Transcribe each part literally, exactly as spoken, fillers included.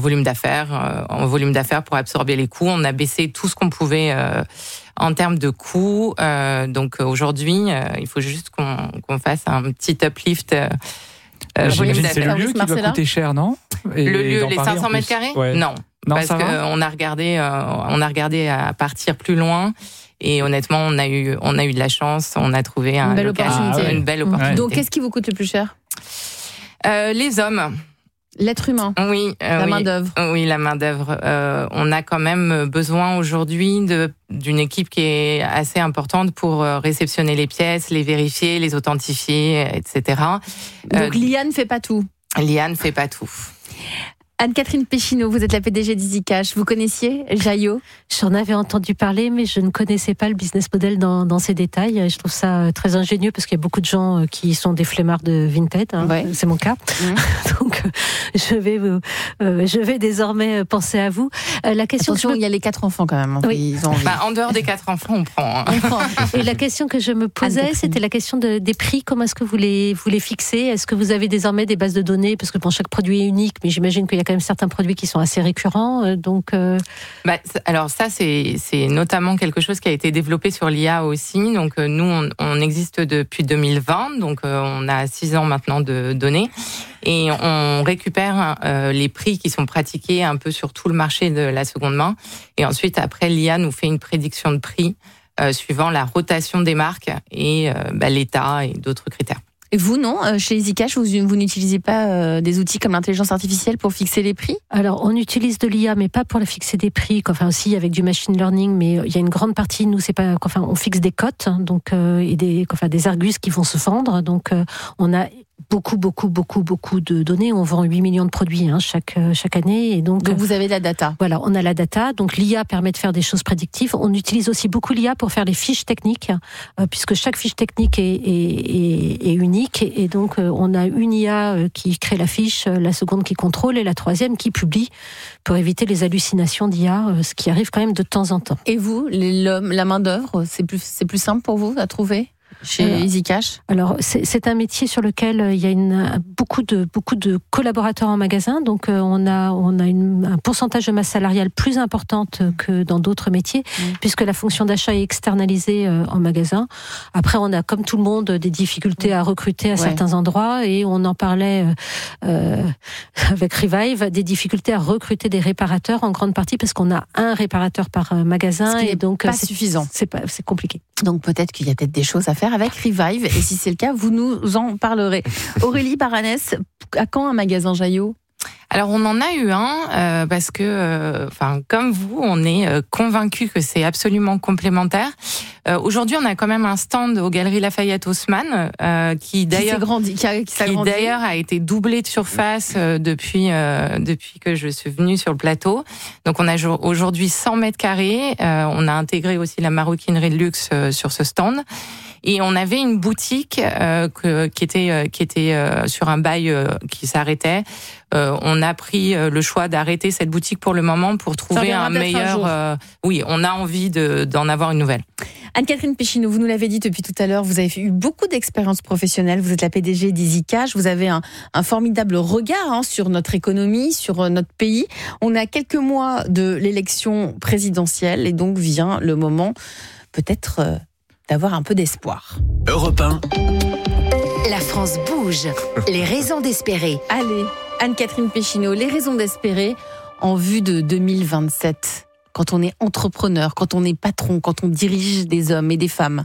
volume d'affaires, euh, en volume d'affaires pour absorber les coûts. On a baissé tout ce qu'on pouvait euh, en termes de coûts. Euh, donc aujourd'hui, euh, il faut juste qu'on, qu'on fasse un petit uplift. Euh, euh, J'imagine que c'est le lieu qui va coûter cher, non ? Et le lieu, les cinq cents mètres carrés ? Ouais. Non, non, parce qu'on a regardé, euh, on a regardé à partir plus loin. Et honnêtement, on a eu, on a eu de la chance. On a trouvé un une belle local, opportunité. Ah, une belle opportunité. Donc, qu'est-ce qui vous coûte le plus cher ? euh, Les hommes. L'être humain. Oui. Euh, la oui, main d'œuvre. Oui, la main d'œuvre. Euh, on a quand même besoin aujourd'hui de d'une équipe qui est assez importante pour réceptionner les pièces, les vérifier, les authentifier, et cetera. Donc euh, l'I A ne fait pas tout. L'I A ne fait pas tout. Anne-Catherine Péchineau, vous êtes la P D G d'EasyCash. Vous connaissiez Jaillot ? J'en avais entendu parler, mais je ne connaissais pas le business model dans, dans ses détails. Je trouve ça très ingénieux parce qu'il y a beaucoup de gens qui sont des flemmards de Vinted. Hein. Ouais. C'est mon cas. Mmh. Donc, je vais, vous, euh, je vais désormais penser à vous. Euh, la question Attention, que je me... il y a les quatre enfants quand même. Oui. Ils ont envie. Bah, en dehors des quatre enfants, on prend. Hein. On prend. Et la question que je me posais, c'était la question de, des prix. Comment est-ce que vous les, vous les fixez ? Est-ce que vous avez désormais des bases de données ? Parce que bon, chaque produit est unique, mais j'imagine qu'il y a quand même certains produits qui sont assez récurrents, donc. Euh... Bah, alors ça, c'est c'est notamment quelque chose qui a été développé sur l'I A aussi. Donc nous, on, on existe depuis deux mille vingt, donc euh, on a six ans maintenant de données, et on récupère euh, les prix qui sont pratiqués un peu sur tout le marché de la seconde main, et ensuite après l'I A nous fait une prédiction de prix euh, suivant la rotation des marques et euh, bah, l'état et d'autres critères. Et vous, non, chez EasyCash, vous, vous n'utilisez pas euh, des outils comme l'intelligence artificielle pour fixer les prix ? Alors, on utilise de l'I A, mais pas pour fixer des prix. Enfin, aussi avec du machine learning, mais il y a une grande partie. Nous, c'est pas. Enfin, on fixe des cotes, donc euh, et des, enfin, des argus qui vont se vendre. Donc, euh, on a beaucoup, beaucoup, beaucoup, beaucoup de données. On vend huit millions de produits hein, chaque chaque année, et donc. Donc, vous avez de la data. Voilà, on a la data. Donc, l'I A permet de faire des choses prédictives. On utilise aussi beaucoup l'I A pour faire les fiches techniques, euh, puisque chaque fiche technique est, est, est, est unique. Et donc, euh, on a une I A qui crée la fiche, la seconde qui contrôle et la troisième qui publie pour éviter les hallucinations d'I A, euh, ce qui arrive quand même de temps en temps. Et vous, les, l'homme, la main d'œuvre, c'est plus, c'est plus simple pour vous à trouver ? Chez alors, EasyCash ? Alors, c'est, c'est un métier sur lequel euh, il y a une, beaucoup, de, beaucoup de collaborateurs en magasin. Donc, euh, on a, on a une, un pourcentage de masse salariale plus importante que dans d'autres métiers, mmh. puisque la fonction d'achat est externalisée euh, en magasin. Après, on a, comme tout le monde, des difficultés à recruter à ouais. certains endroits. Et on en parlait euh, avec Revive, des difficultés à recruter des réparateurs, en grande partie parce qu'on a un réparateur par magasin. Ce qui et donc, pas c'est suffisant. C'est, pas, c'est compliqué. Donc, peut-être qu'il y a peut-être des choses à faire avec Revive, et si c'est le cas, vous nous en parlerez. Aurélie Baranès, à quand un magasin Jaillot ? Alors on en a eu un euh, parce que, enfin euh, comme vous, on est euh, convaincus que c'est absolument complémentaire. Euh, aujourd'hui, on a quand même un stand aux Galeries Lafayette Haussmann euh, qui d'ailleurs qui, grandi, qui, a, qui, qui d'ailleurs a été doublé de surface euh, depuis euh, depuis que je suis venue sur le plateau. Donc on a aujourd'hui cent mètres carrés. Euh, on a intégré aussi la maroquinerie de luxe euh, sur ce stand. Et on avait une boutique euh, que, qui était euh, qui était euh, sur un bail euh, qui s'arrêtait. Euh, on a pris euh, le choix d'arrêter cette boutique pour le moment pour trouver un meilleur. Un euh, oui, on a envie de, d'en avoir une nouvelle. Anne-Catherine Péchineau, vous nous l'avez dit depuis tout à l'heure, vous avez eu beaucoup d'expérience professionnelle. Vous êtes la P D G d'EasyCash. Vous avez un, un formidable regard hein, sur notre économie, sur notre pays. On a quelques mois de l'élection présidentielle et donc vient le moment peut-être. Euh, d'avoir un peu d'espoir. Europe un. La France bouge. Les raisons d'espérer. Allez, Anne-Catherine Péchineau, les raisons d'espérer en vue de deux mille vingt-sept. Quand on est entrepreneur, quand on est patron, quand on dirige des hommes et des femmes.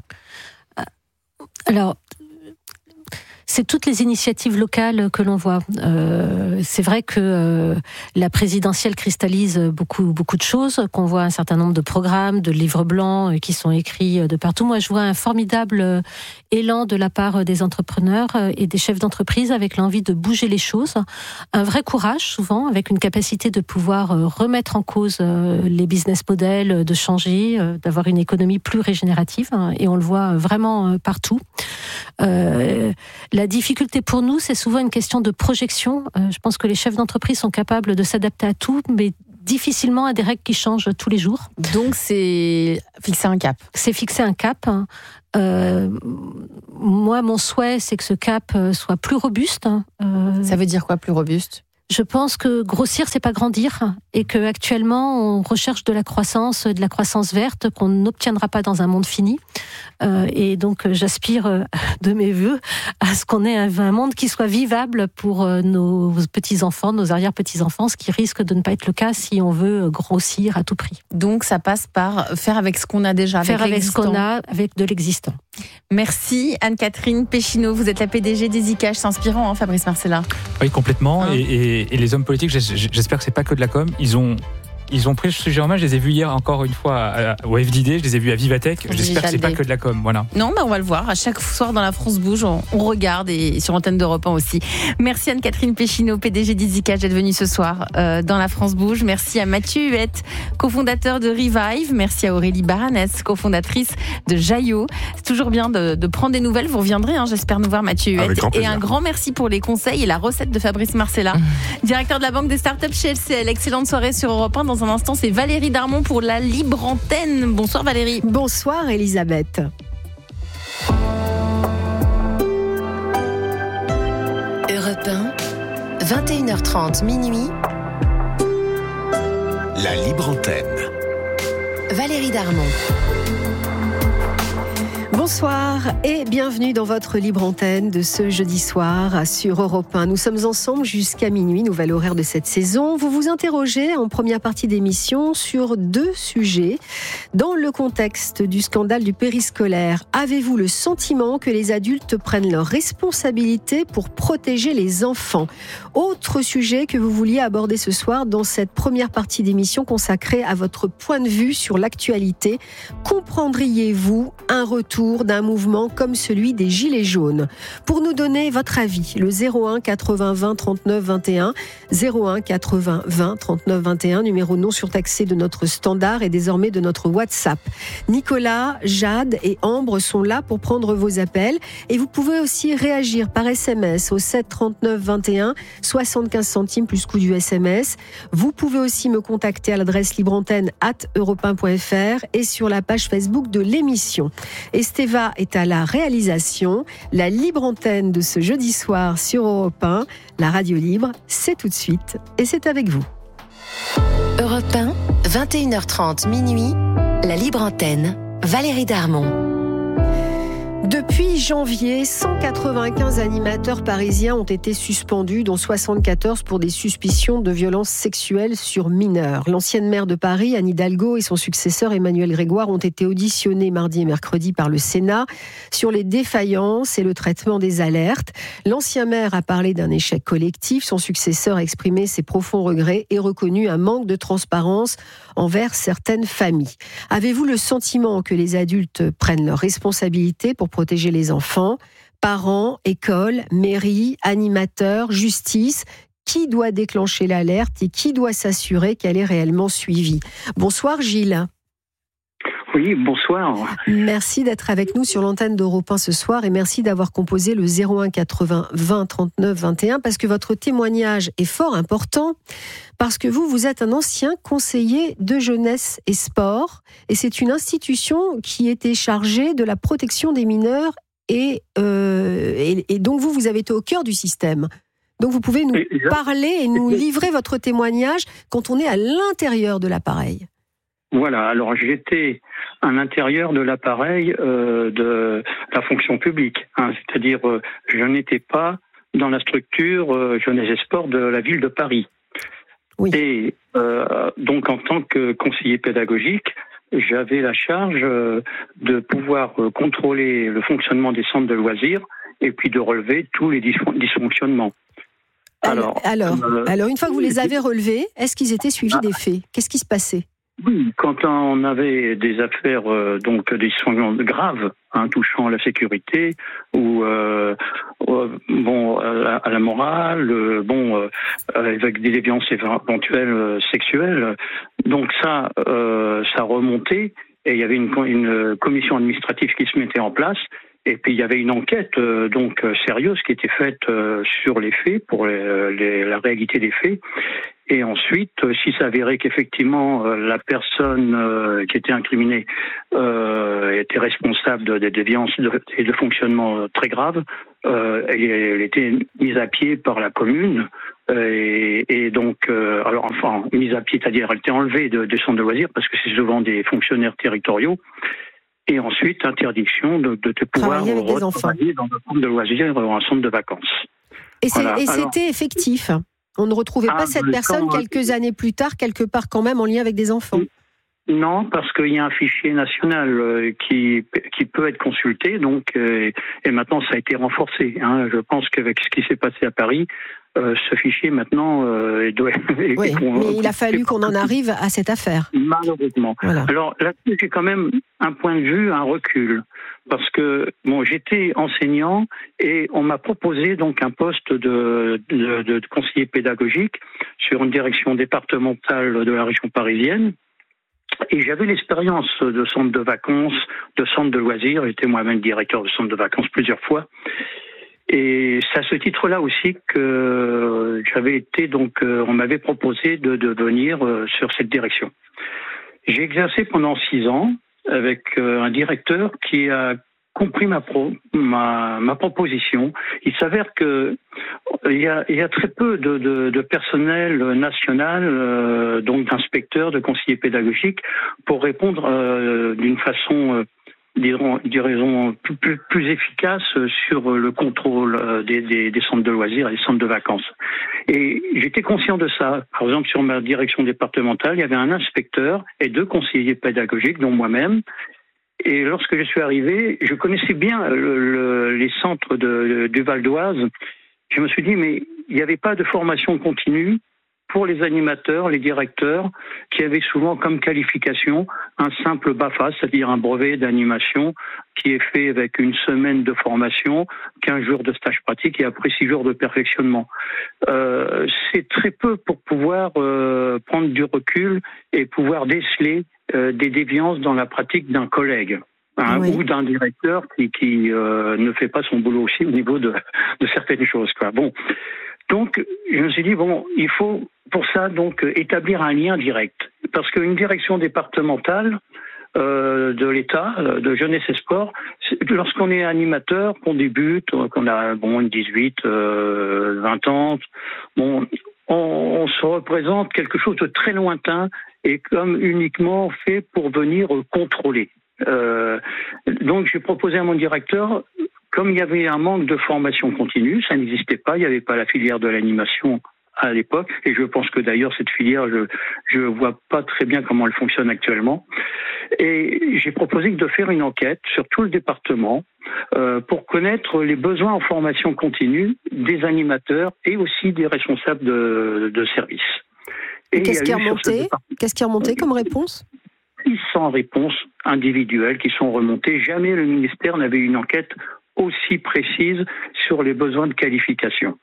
Alors, c'est toutes les initiatives locales que l'on voit. Euh, c'est vrai que euh, la présidentielle cristallise beaucoup, beaucoup de choses, qu'on voit un certain nombre de programmes, de livres blancs qui sont écrits de partout. Moi, je vois un formidable élan de la part des entrepreneurs et des chefs d'entreprise avec l'envie de bouger les choses. Un vrai courage, souvent, avec une capacité de pouvoir remettre en cause les business models, de changer, d'avoir une économie plus régénérative. Et on le voit vraiment partout. Euh, la difficulté pour nous, c'est souvent une question de projection. Euh, je pense que les chefs d'entreprise sont capables de s'adapter à tout, mais difficilement à des règles qui changent tous les jours. Donc, c'est fixer un cap. C'est fixer un cap. Euh, moi, mon souhait, c'est que ce cap soit plus robuste. Euh, Ça veut dire quoi, plus robuste ? Je pense que grossir, c'est pas grandir, et que actuellement on recherche de la croissance, de la croissance verte qu'on n'obtiendra pas dans un monde fini. Euh, et donc j'aspire euh, de mes vœux à ce qu'on ait un, un monde qui soit vivable pour euh, nos petits enfants, nos arrière petits enfants, ce qui risque de ne pas être le cas si on veut grossir à tout prix. Donc ça passe par faire avec ce qu'on a déjà, faire avec, avec ce qu'on a, avec de l'existant. Merci Anne-Catherine Péchineau, vous êtes la P D G des I C A H, c'est inspirant hein, Fabrice Marcella. Oui, complètement. Hein et, et, et les hommes politiques, j'espère que c'est pas que de la com. Ils ont, ils ont pris le sujet en main. Je les ai vus hier encore une fois à, au F D D. Je les ai vus à Vivatech. J'espère que c'est pas que de la com. Voilà. Non, bah on va le voir. À chaque soir dans La France Bouge, on, on regarde et sur l'antenne d'Europe un aussi. Merci Anne-Catherine Péchineau, P D G d'I C A H, d'être venue ce soir euh, dans La France Bouge. Merci à Mathieu Huette, cofondateur de Revive. Merci à Aurélie Baranès, cofondatrice de Jaillot. C'est toujours bien de, de prendre des nouvelles. Vous reviendrez, hein, j'espère nous voir, Mathieu Huette. Et un grand merci pour les conseils et la recette de Fabrice Marcella, mmh. directeur de la Banque des Startups chez L C L. Excellente soirée sur Europe un. Dans un instant, c'est Valérie Darmon pour la Libre Antenne. Bonsoir Valérie. Bonsoir Elisabeth. Europe un, vingt et une heures trente, minuit. La Libre Antenne. Valérie Darmon. Bonsoir et bienvenue dans votre Libre Antenne de ce jeudi soir sur Europe un. Nous sommes ensemble jusqu'à minuit, nouvel horaire de cette saison. Vous vous interrogez en première partie d'émission sur deux sujets. Dans le contexte du scandale du périscolaire, avez-vous le sentiment que les adultes prennent leurs responsabilités pour protéger les enfants ? Autre sujet que vous vouliez aborder ce soir dans cette première partie d'émission consacrée à votre point de vue sur l'actualité. Comprendriez-vous un retour d'un mouvement comme celui des Gilets jaunes? Pour nous donner votre avis, le zéro un quatre-vingts vingt trente-neuf vingt et un, zéro un quatre-vingts vingt trente-neuf vingt et un, numéro non surtaxé de notre standard et désormais de notre WhatsApp. Nicolas, Jade et Ambre sont là pour prendre vos appels et vous pouvez aussi réagir par S M S au sept trente-neuf vingt et un, soixante-quinze centimes plus coût du S M S. Vous pouvez aussi me contacter à l'adresse libreantenne arobase europe un point f r et sur la page Facebook de l'émission. Esteva est à la réalisation. La Libre Antenne de ce jeudi soir sur Europe un, la radio libre, c'est tout de suite et c'est avec vous. Europe un, vingt et une heures trente, minuit, la Libre Antenne, Valérie Darmon. Depuis janvier, cent quatre-vingt-quinze animateurs parisiens ont été suspendus, dont soixante-quatorze pour des suspicions de violences sexuelles sur mineurs. L'ancienne maire de Paris, Anne Hidalgo, et son successeur Emmanuel Grégoire ont été auditionnés mardi et mercredi par le Sénat sur les défaillances et le traitement des alertes. L'ancien maire a parlé d'un échec collectif, son successeur a exprimé ses profonds regrets et reconnu un manque de transparence envers certaines familles. Avez-vous le sentiment que les adultes prennent leurs responsabilités pour protéger les enfants? Parents, écoles, mairies, animateurs, justice, qui doit déclencher l'alerte et qui doit s'assurer qu'elle est réellement suivie? Bonsoir Gilles. Oui, bonsoir. Merci d'être avec nous sur l'antenne d'Europe un ce soir et merci d'avoir composé le zéro un quatre-vingts vingt trente-neuf vingt et un parce que votre témoignage est fort important, parce que vous, vous êtes un ancien conseiller de jeunesse et sport et c'est une institution qui était chargée de la protection des mineurs et, euh, et, et donc vous, vous avez été au cœur du système. Donc vous pouvez nous parler et nous livrer votre témoignage quand on est à l'intérieur de l'appareil. Voilà, alors j'étais à l'intérieur de l'appareil euh, de la fonction publique, hein, c'est-à-dire euh, je n'étais pas dans la structure euh, jeunesse et sport de la ville de Paris. Oui. Et euh, donc en tant que conseiller pédagogique, j'avais la charge euh, de pouvoir euh, contrôler le fonctionnement des centres de loisirs et puis de relever tous les dysfonctionnements. Alors, alors, euh, alors une fois que vous les avez relevés, est-ce qu'ils étaient suivis ah, des faits? Qu'est-ce qui se passait? Oui, quand on avait des affaires, euh, donc des dysfonctionnements graves, hein, touchant à la sécurité ou euh, euh, bon à, à la morale, euh, bon euh, avec des déviances éventuelles euh, sexuelles, donc ça, euh, ça remontait et il y avait une, une commission administrative qui se mettait en place. Et puis il y avait une enquête euh, donc euh, sérieuse qui était faite euh, sur les faits, pour les, les, la réalité des faits. Et ensuite, euh, s'il s'avérait qu'effectivement euh, la personne euh, qui était incriminée euh, était responsable de, de déviances et de, de fonctionnements très graves, euh, elle, elle était mise à pied par la commune Et, et donc, euh, alors enfin, mise à pied, c'est-à-dire elle était enlevée de, des centres de loisirs parce que c'est souvent des fonctionnaires territoriaux. Et ensuite, interdiction de, de te pouvoir retravailler dans un centre de loisirs ou un centre de vacances. Et, c'est, voilà. et Alors, c'était effectif. On ne retrouvait ah, pas cette personne quand, quelques années plus tard, quelque part quand même en lien avec des enfants. Non, parce qu'il y a un fichier national euh, qui qui peut être consulté, donc euh, et maintenant ça a été renforcé. Hein. Je pense qu'avec ce qui s'est passé à Paris, euh, ce fichier maintenant euh, doit. Oui, mais il a fallu qu'on en arrive à cette affaire. Malheureusement. Voilà. Alors là-dessus, j'ai quand même un point de vue, un recul, parce que bon, j'étais enseignant et on m'a proposé donc un poste de, de, de conseiller pédagogique sur une direction départementale de la région parisienne. Et j'avais l'expérience de centre de vacances, de centre de loisirs. J'étais moi-même directeur de centre de vacances plusieurs fois. Et c'est à ce titre-là aussi que j'avais été, donc, on m'avait proposé de, de venir sur cette direction. J'ai exercé pendant six ans avec un directeur qui a compris ma, pro, ma, ma proposition. Il s'avère que il y a, il y a très peu de, de, de personnel national, euh, donc d'inspecteurs, de conseillers pédagogiques, pour répondre euh, d'une façon, euh, dirons, dirons plus, plus, plus efficace sur le contrôle des, des, des centres de loisirs et des centres de vacances. Et j'étais conscient de ça. Par exemple, sur ma direction départementale, il y avait un inspecteur et deux conseillers pédagogiques, dont moi-même. Et lorsque je suis arrivé, je connaissais bien le, le, les centres de, du Val d'Oise. Je me suis dit, mais il n'y avait pas de formation continue pour les animateurs, les directeurs, qui avaient souvent comme qualification un simple B A F A, c'est-à-dire un brevet d'animation qui est fait avec une semaine de formation, quinze jours de stage pratique et après six jours de perfectionnement. Euh, c'est très peu pour pouvoir euh, prendre du recul et pouvoir déceler euh, des déviances dans la pratique d'un collègue. Hein, oui. Ou d'un directeur qui, qui euh, ne fait pas son boulot aussi au niveau de, de certaines choses, quoi. Bon, donc je me suis dit bon, il faut pour ça donc établir un lien direct, parce qu'une direction départementale euh, de l'État, de jeunesse et sport, lorsqu'on est animateur, qu'on débute, qu'on a bon dix-huit, euh, vingt ans, bon, on, on se représente quelque chose de très lointain et comme uniquement fait pour venir contrôler. Euh, donc j'ai proposé à mon directeur, comme il y avait un manque de formation continue, ça n'existait pas, il n'y avait pas la filière de l'animation à l'époque, et je pense que d'ailleurs cette filière, je je vois pas très bien comment elle fonctionne actuellement. Et j'ai proposé de faire une enquête sur tout le département euh, pour connaître les besoins en formation continue des animateurs et aussi des responsables de, de service. Et, et qu'est-ce qui est remonté Qu'est-ce qui est remonté comme réponse six cents réponses individuelles qui sont remontées. Jamais le ministère n'avait une enquête aussi précise sur les besoins de qualification.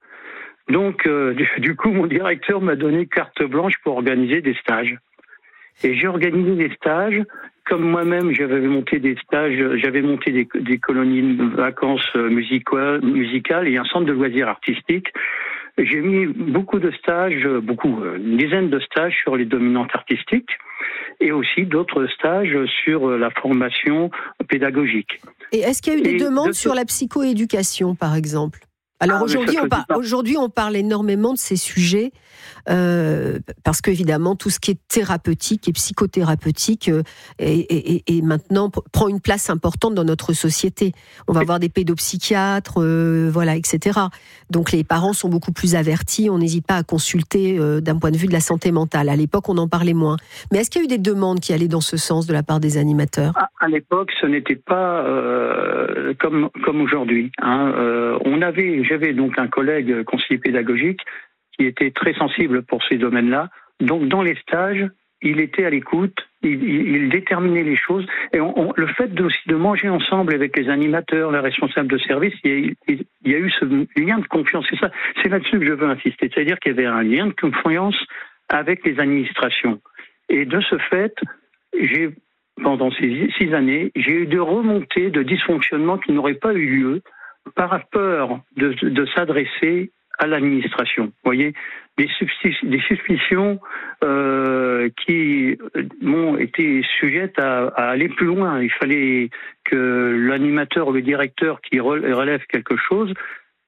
Donc, euh, du, du coup, mon directeur m'a donné carte blanche pour organiser des stages. Et j'ai organisé des stages. Comme moi-même, j'avais monté des stages, j'avais monté des, des colonies de vacances musicales, musicales et un centre de loisirs artistiques. J'ai mis beaucoup de stages, beaucoup, une dizaine de stages sur les dominantes artistiques et aussi d'autres stages sur la formation pédagogique. Et est-ce qu'il y a eu des et demandes de... sur la psychoéducation, par exemple ? Alors ah, aujourd'hui, on par... aujourd'hui, on parle énormément de ces sujets euh, parce qu'évidemment, tout ce qui est thérapeutique et psychothérapeutique euh, et, et, et maintenant prend une place importante dans notre société. On va avoir des pédopsychiatres, euh, voilà, et cetera. Donc les parents sont beaucoup plus avertis. On n'hésite pas à consulter euh, d'un point de vue de la santé mentale. À l'époque, on en parlait moins. Mais est-ce qu'il y a eu des demandes qui allaient dans ce sens de la part des animateurs ? À, à l'époque, ce n'était pas euh, comme comme aujourd'hui. Hein. Euh, on avait J'avais donc un collègue conseiller pédagogique qui était très sensible pour ces domaines-là. Donc, dans les stages, il était à l'écoute, il, il, il déterminait les choses. Et on, on, le fait de, aussi de manger ensemble avec les animateurs, les responsables de service, il, il, il y a eu ce lien de confiance. C'est ça, c'est là-dessus que je veux insister. C'est-à-dire qu'il y avait un lien de confiance avec les administrations. Et de ce fait, j'ai, pendant ces six années, j'ai eu des remontées de dysfonctionnements qui n'auraient pas eu lieu par peur de, de s'adresser à l'administration. Vous voyez, des, substi- des suspicions euh, qui m'ont été sujettes à, à aller plus loin. Il fallait que l'animateur ou le directeur qui relève quelque chose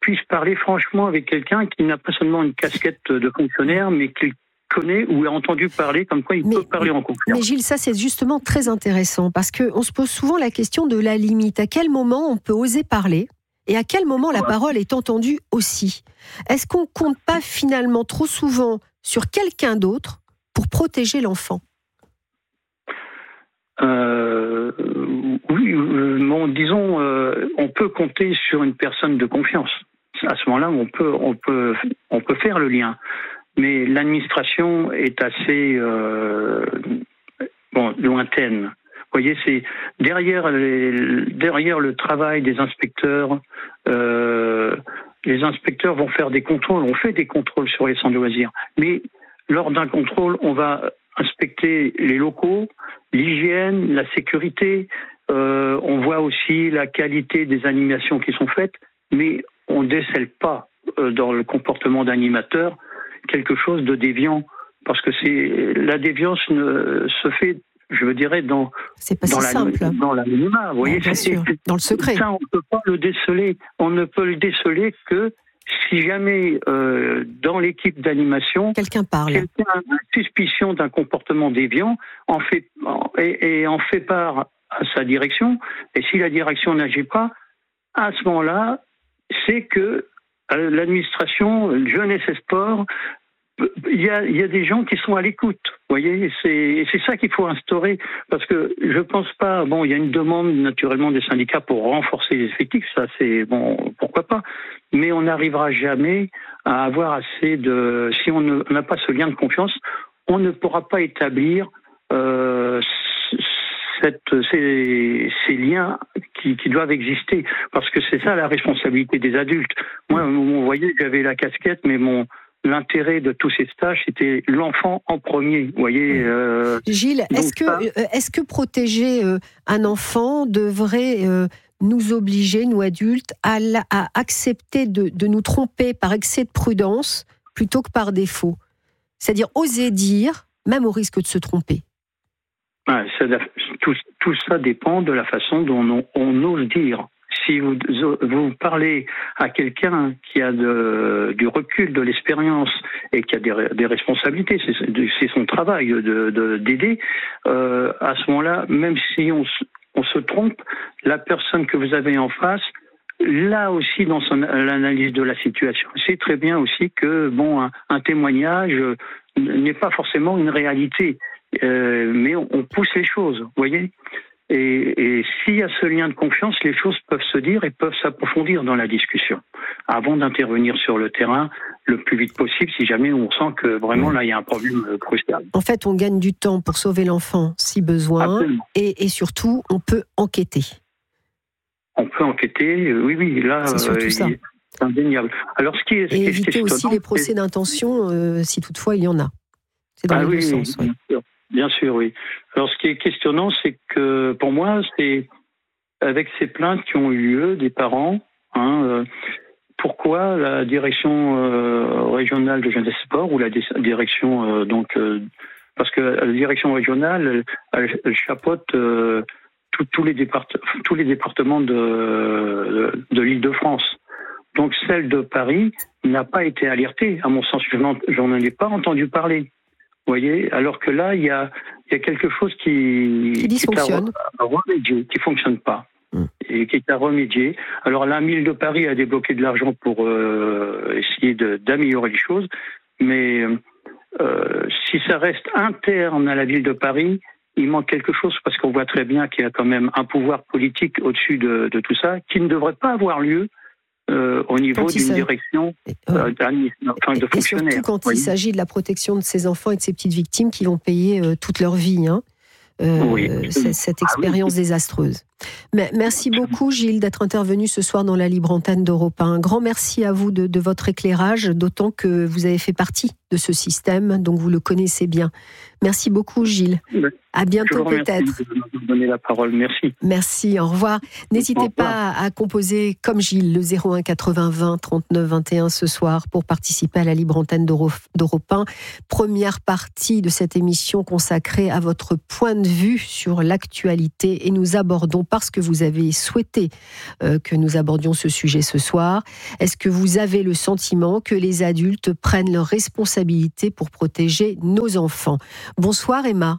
puisse parler franchement avec quelqu'un qui n'a pas seulement une casquette de fonctionnaire, mais qui connaît ou a entendu parler, comme quoi il mais, peut parler en confiance. Mais Gilles, ça c'est justement très intéressant, parce qu'on se pose souvent la question de la limite. À quel moment on peut oser parler et à quel moment la parole est entendue aussi? Est-ce qu'on ne compte pas finalement trop souvent sur quelqu'un d'autre pour protéger l'enfant? euh, Oui, bon, disons, euh, on peut compter sur une personne de confiance. À ce moment-là, on peut, on peut, on peut faire le lien. Mais l'administration est assez euh, bon, lointaine. Vous voyez, c'est derrière, les, derrière le travail des inspecteurs. Euh, les inspecteurs vont faire des contrôles. On fait des contrôles sur les centres de loisirs. Mais lors d'un contrôle, on va inspecter les locaux, l'hygiène, la sécurité. Euh, on voit aussi la qualité des animations qui sont faites. Mais on ne décèle pas euh, dans le comportement d'animateur quelque chose de déviant. Parce que c'est la déviance ne, se fait, je veux dirais, dans, c'est pas dans, si la, simple. dans l'anonymat. Vous voyez, bien c'est, sûr, dans le secret. Ça, on ne peut pas le déceler. On ne peut le déceler que si jamais, euh, dans l'équipe d'animation, quelqu'un parle. Quelqu'un a une suspicion d'un comportement déviant en fait, et, et en fait part à sa direction. Et si la direction n'agit pas, à ce moment-là, c'est que euh, l'administration, jeunesse et sport, il y a, il y a des gens qui sont à l'écoute, vous voyez, c'est, c'est ça qu'il faut instaurer, parce que je pense pas, bon, il y a une demande naturellement des syndicats pour renforcer les effectifs, ça c'est, bon, pourquoi pas, mais on n'arrivera jamais à avoir assez de, si on ne, n'a pas ce lien de confiance, on ne pourra pas établir euh, cette, ces, ces liens qui, qui doivent exister, parce que c'est ça la responsabilité des adultes. Moi, vous voyez, j'avais la casquette, mais mon l'intérêt de tous ces stages, c'était l'enfant en premier. Vous voyez. Euh, Gilles, est-ce que, ça... est-ce que protéger euh, un enfant devrait euh, nous obliger, nous adultes, à, la, à accepter de, de nous tromper par excès de prudence plutôt que par défaut? C'est-à-dire oser dire, même au risque de se tromper. Ah, ça, tout, tout ça dépend de la façon dont on, on ose dire. Si vous, vous parlez à quelqu'un qui a de, du recul, de l'expérience et qui a des, des responsabilités, c'est, c'est son travail de, de, d'aider, euh, à ce moment-là, même si on, on se trompe, la personne que vous avez en face, là aussi dans son, l'analyse de la situation, c'est très bien aussi que bon, un, un témoignage n'est pas forcément une réalité, euh, mais on, on pousse les choses, vous voyez. Et, et s'il y a ce lien de confiance, les choses peuvent se dire et peuvent s'approfondir dans la discussion, avant d'intervenir sur le terrain le plus vite possible, si jamais on sent que vraiment là il y a un problème crucial. En fait, on gagne du temps pour sauver l'enfant si besoin, et, et surtout, on peut enquêter. On peut enquêter, oui, oui, là, c'est surtout euh, ça. C'est indéniable. Alors, ce qui est, ce et qui est éviter aussi les procès c'est... d'intention, euh, si toutefois il y en a. C'est dans ah, les oui, deux sens. Oui, oui. Bien sûr, oui. Alors, ce qui est questionnant, c'est que, pour moi, c'est avec ces plaintes qui ont eu lieu des parents, hein, euh, pourquoi la direction euh, régionale de jeunesse et sport ou la dé- direction, euh, donc, euh, parce que la direction régionale, elle, elle chapeaute euh, tous les départ- tous les départements de, de, de l'Île-de-France. Donc, celle de Paris n'a pas été alertée. À mon sens, je n'en, j'en ai pas entendu parler. Vous voyez, alors que là, il y a, il y a quelque chose qui, qui dysfonctionne, qui est à remédier, qui fonctionne pas, mmh. et qui est à remédier. Alors la ville de Paris a débloqué de l'argent pour euh, essayer de, d'améliorer les choses, mais euh, si ça reste interne à la ville de Paris, il manque quelque chose parce qu'on voit très bien qu'il y a quand même un pouvoir politique au-dessus de, de tout ça, qui ne devrait pas avoir lieu. Euh, au niveau d'une direction euh, enfin, de et fonctionnaires. Et surtout quand oui. il s'agit de la protection de ces enfants et de ces petites victimes qui vont payer euh, toute leur vie, hein, euh, oui. c- cette expérience ah, oui. désastreuse. Mais merci beaucoup Gilles d'être intervenu ce soir dans la libre antenne d'Europe un. Un grand merci à vous de, de votre éclairage, d'autant que vous avez fait partie de ce système, donc vous le connaissez bien. Merci beaucoup, Gilles. Ouais. À bientôt peut-être. De me donner la parole. Merci. Merci, au revoir. N'hésitez Au revoir. pas à composer comme Gilles le zéro un quatre-vingts vingt trente-neuf vingt et un ce soir pour participer à la libre antenne d'Euro- d'Europe un. Première partie de cette émission consacrée à votre point de vue sur l'actualité et nous abordons, parce que vous avez souhaité euh, que nous abordions ce sujet ce soir, est-ce que vous avez le sentiment que les adultes prennent leurs responsabilités pour protéger nos enfants? Bonsoir Emma.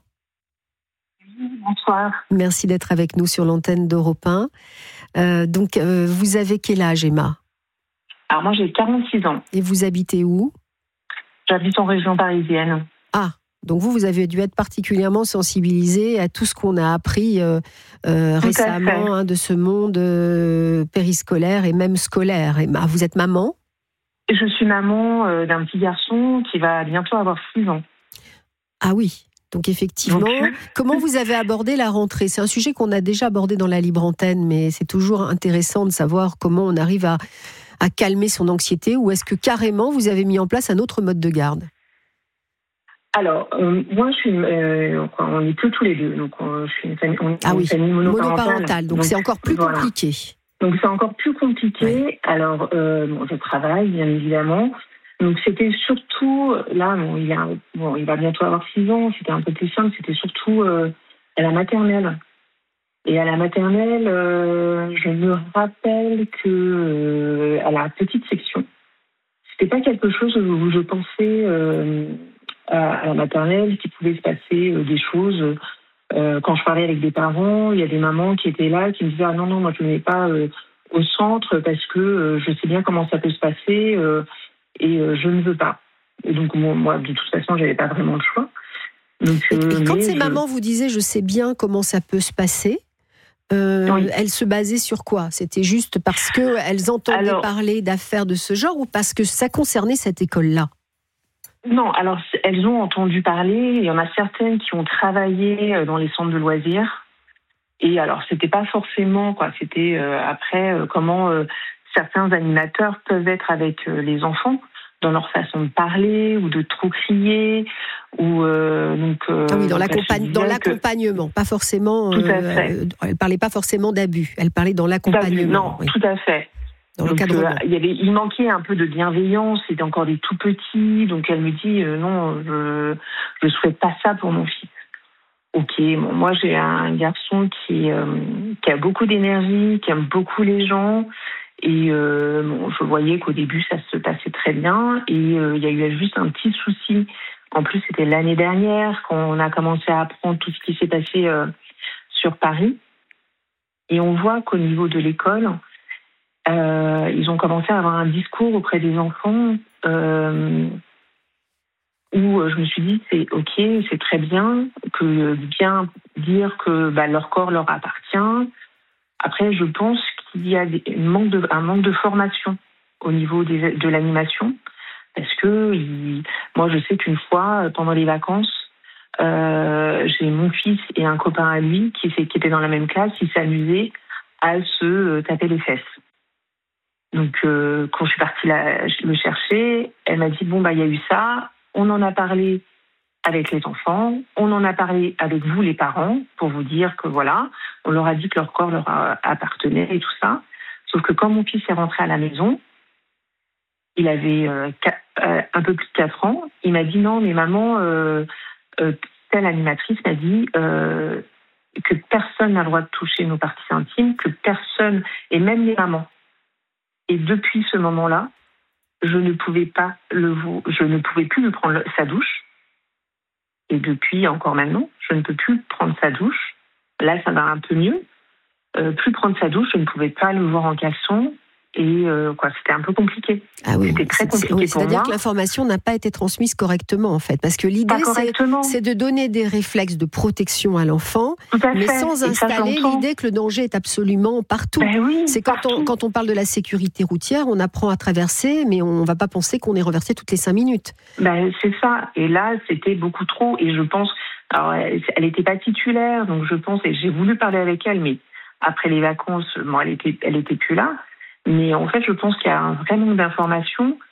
Bonsoir. Merci d'être avec nous sur l'antenne d'Europe un. Euh, donc, euh, vous avez quel âge, Emma? Alors moi j'ai quarante-six ans. Et vous habitez où? J'habite en région parisienne. Ah, donc vous, vous avez dû être particulièrement sensibilisée à tout ce qu'on a appris euh, euh, récemment hein, de ce monde euh, périscolaire et même scolaire. Emma, vous êtes maman? Je suis maman euh, d'un petit garçon qui va bientôt avoir six ans. Ah oui. Donc effectivement, Donc, comment vous avez abordé la rentrée? C'est un sujet qu'on a déjà abordé dans la libre antenne, mais c'est toujours intéressant de savoir comment on arrive à, à calmer son anxiété, ou est-ce que carrément vous avez mis en place un autre mode de garde? Alors, euh, moi je suis, euh, on n'est que tous les deux, donc euh, je suis une famille, on est Ah une oui, famille monoparentale. monoparentale, donc, donc c'est encore plus voilà. compliqué. Donc c'est encore plus compliqué. Ouais. Alors, euh, bon, je travaille bien évidemment. Donc c'était surtout, là, bon, il, a, bon, il va bientôt avoir six ans, c'était un peu plus simple, c'était surtout euh, à la maternelle. Et à la maternelle, euh, je me rappelle que euh, à la petite section, c'était pas quelque chose où je pensais euh, à, à la maternelle qu'il pouvait se passer euh, des choses. Euh, quand je parlais avec des parents, il y a des mamans qui étaient là, qui me disaient « Ah non, non, moi je ne mets pas euh, au centre parce que euh, je sais bien comment ça peut se passer. Euh, » Et euh, je ne veux pas. Et donc, bon, moi, de toute façon, je n'avais pas vraiment le choix. Donc, et, euh, et quand ces je... mamans vous disaient « je sais bien comment ça peut se passer euh, oui. », elles se basaient sur quoi? C'était juste parce qu'elles entendaient alors, parler d'affaires de ce genre, ou parce que ça concernait cette école-là? Non, alors elles ont entendu parler. Il y en a certaines qui ont travaillé dans les centres de loisirs. Et alors, c'était pas forcément, quoi. C'était euh, après euh, comment... Euh, certains animateurs peuvent être avec les enfants dans leur façon de parler ou de trop crier ou euh, donc euh, ah oui, dans, l'accompagne, dans l'accompagnement, que... pas forcément. Tout à fait. Euh, elle parlait pas forcément d'abus. Elle parlait dans l'accompagnement. Non, oui. Tout à fait. Dans donc, le cadre. Euh, il y avait, il manquait un peu de bienveillance. C'était encore des tout petits, donc elle me dit euh, non, je je souhaite pas ça pour mon fils. Ok, bon, moi j'ai un garçon qui euh, qui a beaucoup d'énergie, qui aime beaucoup les gens. Et euh, bon, je voyais qu'au début, ça se passait très bien. Et euh, il y a eu juste un petit souci. En plus, c'était l'année dernière qu'on a commencé à apprendre tout ce qui s'est passé euh, sur Paris. Et on voit qu'au niveau de l'école, euh, ils ont commencé à avoir un discours auprès des enfants euh, où je me suis dit, c'est OK, c'est très bien, que bien dire que bah, leur corps leur appartient. Après, je pense qu'il y a des, un, manque de, un manque de formation au niveau des, de l'animation. Parce que il, moi, je sais qu'une fois, pendant les vacances, euh, j'ai mon fils et un copain à lui qui, qui étaient dans la même classe, ils s'amusaient à se euh, taper les fesses. Donc, euh, quand je suis partie la, le chercher, elle m'a dit, bon, bah, il y a eu ça, on en a parlé avec les enfants, on en a parlé avec vous les parents pour vous dire que voilà, on leur a dit que leur corps leur appartenait et tout ça. Sauf que quand mon fils est rentré à la maison, il avait euh, euh, un peu plus de quatre ans, il m'a dit non mais maman, euh, euh, telle animatrice m'a dit euh, que personne n'a le droit de toucher nos parties intimes, que personne, et même les mamans. Et depuis ce moment-là, je ne pouvais pas le, je ne pouvais plus lui prendre sa douche. Et depuis, encore maintenant, je ne peux plus prendre sa douche. Là, ça va un peu mieux. Euh, plus prendre sa douche, je ne pouvais pas le voir en caleçon. Et euh, quoi, c'était un peu compliqué. Ah oui, c'était très c'est, compliqué oui, pour c'est-à-dire moi. que l'information n'a pas été transmise correctement, en fait. Parce que l'idée, c'est, c'est de donner des réflexes de protection à l'enfant, à mais fait. sans installer l'idée que le danger est absolument partout. Ben oui, c'est quand partout. on, quand on parle de la sécurité routière, on apprend à traverser, mais on ne va pas penser qu'on est renversé toutes les cinq minutes. Ben, c'est ça. Et là, c'était beaucoup trop. Et je pense... Alors, elle n'était pas titulaire, donc je pense... Et j'ai voulu parler avec elle, mais après les vacances, bon, elle était, elle était plus là. Mais en fait, je pense qu'il y a un vrai manque d'informations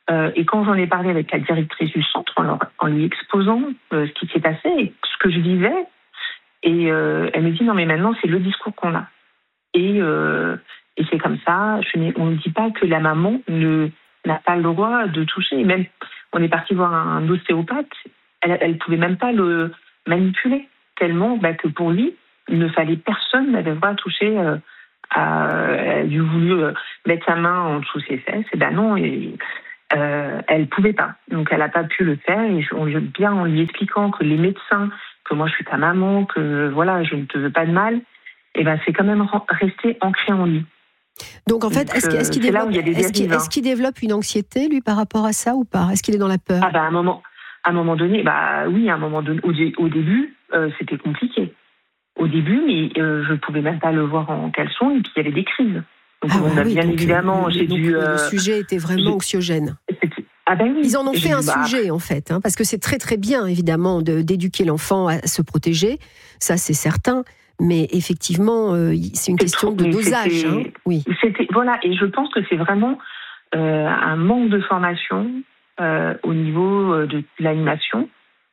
Euh, et quand j'en ai parlé avec la directrice du centre, en, leur, en lui exposant euh, ce qui s'est passé et ce que je vivais, et euh, elle me dit non mais maintenant c'est le discours qu'on a. Et, euh, et c'est comme ça, je n'ai, on ne dit pas que la maman ne, n'a pas le droit de toucher. Et même, on est parti voir un ostéopathe, elle ne pouvait même pas le manipuler, tellement bah, que pour lui, il ne fallait personne n'avait le droit de toucher. Euh, à, elle a voulu euh, mettre sa main en dessous ses fesses, et ben non, et, euh, elle ne pouvait pas. Donc elle n'a pas pu le faire, et on, bien en lui expliquant que les médecins, que moi je suis ta maman, que voilà, je ne te veux pas de mal, et ben c'est quand même resté ancré en lui. Donc en fait, Donc, est-ce, qu'il, est-ce, qu'il développe, est-ce, qu'il, hein. est-ce qu'il développe une anxiété, lui, par rapport à ça ou pas ? Est-ce qu'il est dans la peur ? Ah bah à un moment, à un moment donné, bah oui, à un moment donné, au, au début, euh, c'était compliqué. Au début, mais euh, je ne pouvais même pas le voir en caleçon, et puis il y avait des crises. Donc ah on bah a oui, bien donc, évidemment, euh, j'ai donc, dû. Euh, euh, le sujet était vraiment j'ai... anxiogène. Ah ben oui. Ils en ont fait un bah, sujet en fait, hein, parce que c'est très très bien évidemment de, d'éduquer l'enfant à se protéger, ça c'est certain. Mais effectivement, euh, c'est une c'est question trop, de dosage. Hein, oui. C'était, voilà, et je pense que c'est vraiment euh, un manque de formation euh, au niveau de l'animation.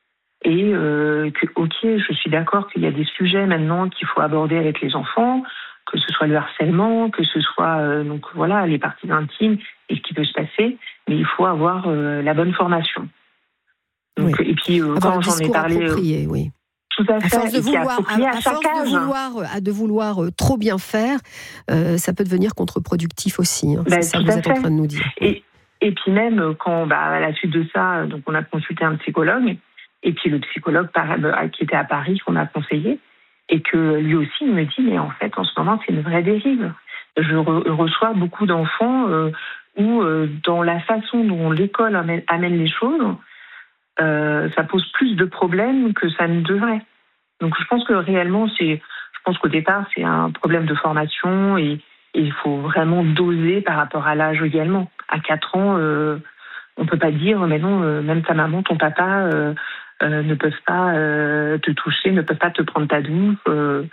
Et euh, que, ok, je suis d'accord qu'il y a des sujets maintenant qu'il faut aborder avec les enfants, que ce soit le harcèlement, que ce soit euh, donc voilà les parties intimes et ce qui peut se passer, mais il faut avoir euh, la bonne formation. Donc, oui. Et puis euh, quand j'en ai parlé, approprié, oui. Tout à, fait. À force de vouloir, à, à à force de vouloir, à de vouloir trop bien faire, euh, ça peut devenir contre-productif aussi. Hein. Ben, c'est ça que vous êtes fait. en train de nous dire. Et, et puis même quand, bah, à la suite de ça, donc on a consulté un psychologue, et puis le psychologue qui était à Paris qu'on a conseillé, et que lui aussi il me dit mais en fait en ce moment c'est une vraie dérive. Je re- reçois beaucoup d'enfants euh, où euh, dans la façon dont l'école amène, amène les choses, euh, ça pose plus de problèmes que ça ne devrait. Donc je pense que réellement, c'est, je pense qu'au départ, c'est un problème de formation et, et il faut vraiment doser par rapport à l'âge également. À quatre ans, euh, on ne peut pas dire, mais non, euh, même ta maman, ton papa euh, euh, ne peuvent pas euh, te toucher, ne peuvent pas te prendre ta douche. Euh,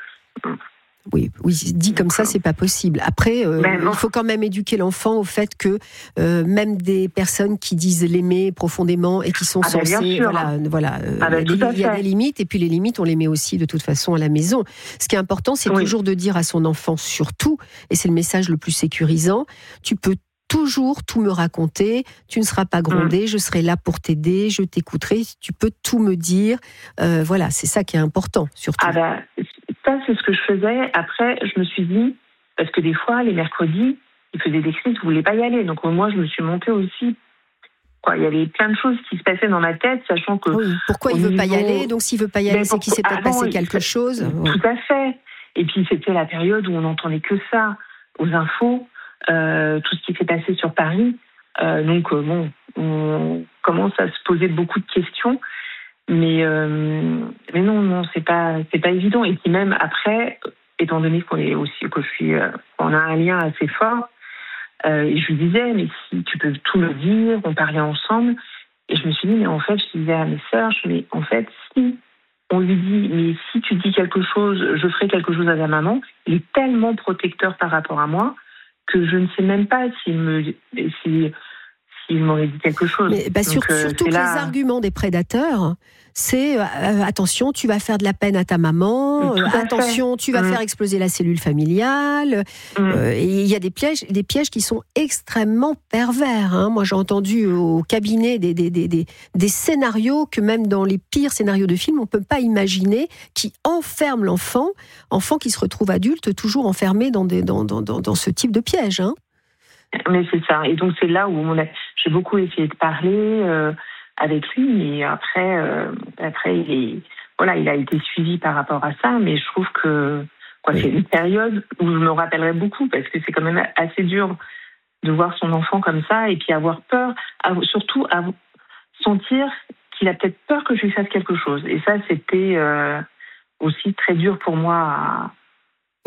Oui, oui, dit comme ça, c'est pas possible. Après, euh, ben il faut quand même éduquer l'enfant au fait que euh, même des personnes qui disent l'aimer profondément et qui sont ah ben censées, voilà, voilà, euh, ah ben il y a des limites et puis les limites, on les met aussi de toute façon à la maison. Ce qui est important, c'est oui. toujours de dire à son enfant surtout, et c'est le message le plus sécurisant, tu peux toujours tout me raconter, tu ne seras pas grondé, mmh. je serai là pour t'aider, je t'écouterai, tu peux tout me dire. Euh, voilà, c'est ça qui est important, surtout. Ah ben, ça, c'est ce que je faisais. Après, je me suis dit, parce que des fois, les mercredis, il faisait des crises, je ne voulais pas y aller. Donc moi, je me suis montée aussi. Quoi, il y avait plein de choses qui se passaient dans ma tête, sachant que... Oui, pourquoi il ne veut niveau... pas y aller ? Donc s'il ne veut pas y aller, c'est qu'il s'est peut-être avant, passé quelque chose. Tout ouais. à fait. Et puis, c'était la période où on n'entendait que ça, aux infos. Euh, tout ce qui s'est passé sur Paris. Euh, donc, euh, bon, on commence à se poser beaucoup de questions. Mais, euh, mais non, non, c'est pas, c'est pas évident. Et puis même après, étant donné qu'on est aussi, que je suis, euh, on a un lien assez fort, euh, et je lui disais, mais si tu peux tout me dire, on parlait ensemble. Et je me suis dit, mais en fait, je disais à mes sœurs, mais en fait, si on lui dit, mais si tu dis quelque chose, je ferai quelque chose à ta maman, il est tellement protecteur par rapport à moi que je ne sais même pas s'il me, si, s'il m'aurait dit quelque chose. Mais bah, sur, Donc, euh, surtout que là... les arguments des prédateurs, c'est euh, attention, tu vas faire de la peine à ta maman, euh, attention, tu vas mmh. faire exploser la cellule familiale. Mmh. Euh, et il y a des pièges, des pièges qui sont extrêmement pervers. Hein. Moi, j'ai entendu au cabinet des, des, des, des, des scénarios que même dans les pires scénarios de films, on ne peut pas imaginer, qui enferment l'enfant, enfant qui se retrouve adulte, toujours enfermé dans, des, dans, dans, dans, dans ce type de piège. Hein. Mais c'est ça. Et donc, c'est là où on a, j'ai beaucoup essayé de parler euh, avec lui, mais après, euh, après il, est, voilà, il a été suivi par rapport à ça. Mais je trouve que quoi, oui. c'est une période où je me rappellerai beaucoup, parce que c'est quand même assez dur de voir son enfant comme ça et puis avoir peur, surtout à sentir qu'il a peut-être peur que je lui fasse quelque chose. Et ça, c'était euh, aussi très dur pour moi à...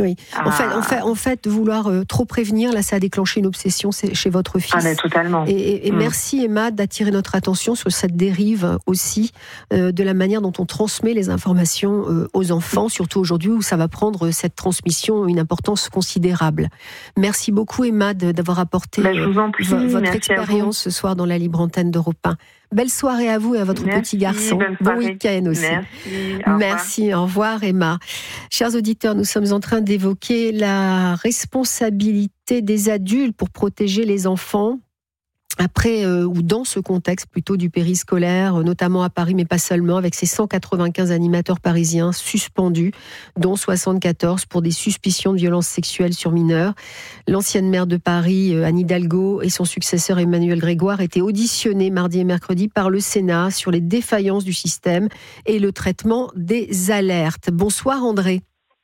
Oui. Ah. En, fait, en, fait, en fait, vouloir euh, trop prévenir, là, ça a déclenché une obsession chez votre fils. Ah, mais totalement. Et, et, et mmh. merci, Emma, d'attirer notre attention sur cette dérive aussi, euh, de la manière dont on transmet les informations euh, aux enfants, surtout aujourd'hui où ça va prendre cette transmission une importance considérable. Merci beaucoup, Emma, de, d'avoir apporté bah, je vous en prie, v- votre merci expérience ce soir dans la libre antenne d'Europe un. Belle soirée à vous et à votre merci, petit garçon. Bon week-end aussi. Merci. Au Merci. Revoir. Au revoir, Emma. Chers auditeurs, nous sommes en train d'évoquer la responsabilité des adultes pour protéger les enfants. Après, euh, ou dans ce contexte plutôt du périscolaire, notamment à Paris, mais pas seulement, avec ces cent quatre-vingt-quinze animateurs parisiens suspendus, dont soixante-quatorze pour des suspicions de violences sexuelles sur mineurs. L'ancienne maire de Paris, Anne Hidalgo, et son successeur Emmanuel Grégoire étaient auditionnés mardi et mercredi par le Sénat sur les défaillances du système et le traitement des alertes. Bonsoir André.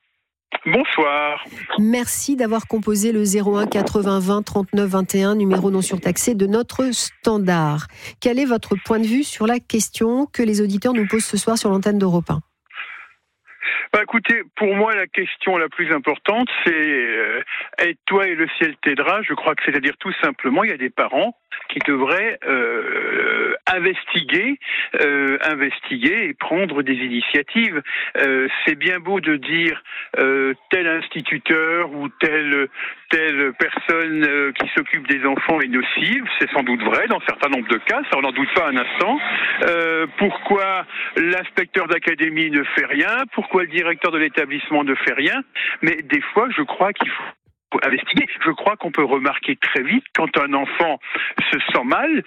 Bonsoir. Merci d'avoir composé le zéro un quatre-vingts vingt trente-neuf vingt et un, numéro non surtaxé de notre standard. Quel est votre point de vue sur la question que les auditeurs nous posent ce soir sur l'antenne d'Europe un ? Bah écoutez, pour moi, la question la plus importante, c'est euh, aide-toi et le ciel t'aidera. Je crois que c'est-à-dire tout simplement, il y a des parents qui devraient euh, investiguer, euh, investiguer et prendre des initiatives. Euh, c'est bien beau de dire euh, tel instituteur ou telle telle personne euh, qui s'occupe des enfants est nocive. C'est sans doute vrai dans un certain nombre de cas, ça on n'en doute pas un instant. Euh, pourquoi l'inspecteur d'académie ne fait rien ? Pourquoi le directeur de l'établissement ne fait rien ? Mais des fois, je crois qu'il faut investiguer. Je crois qu'on peut remarquer très vite quand un enfant se sent mal,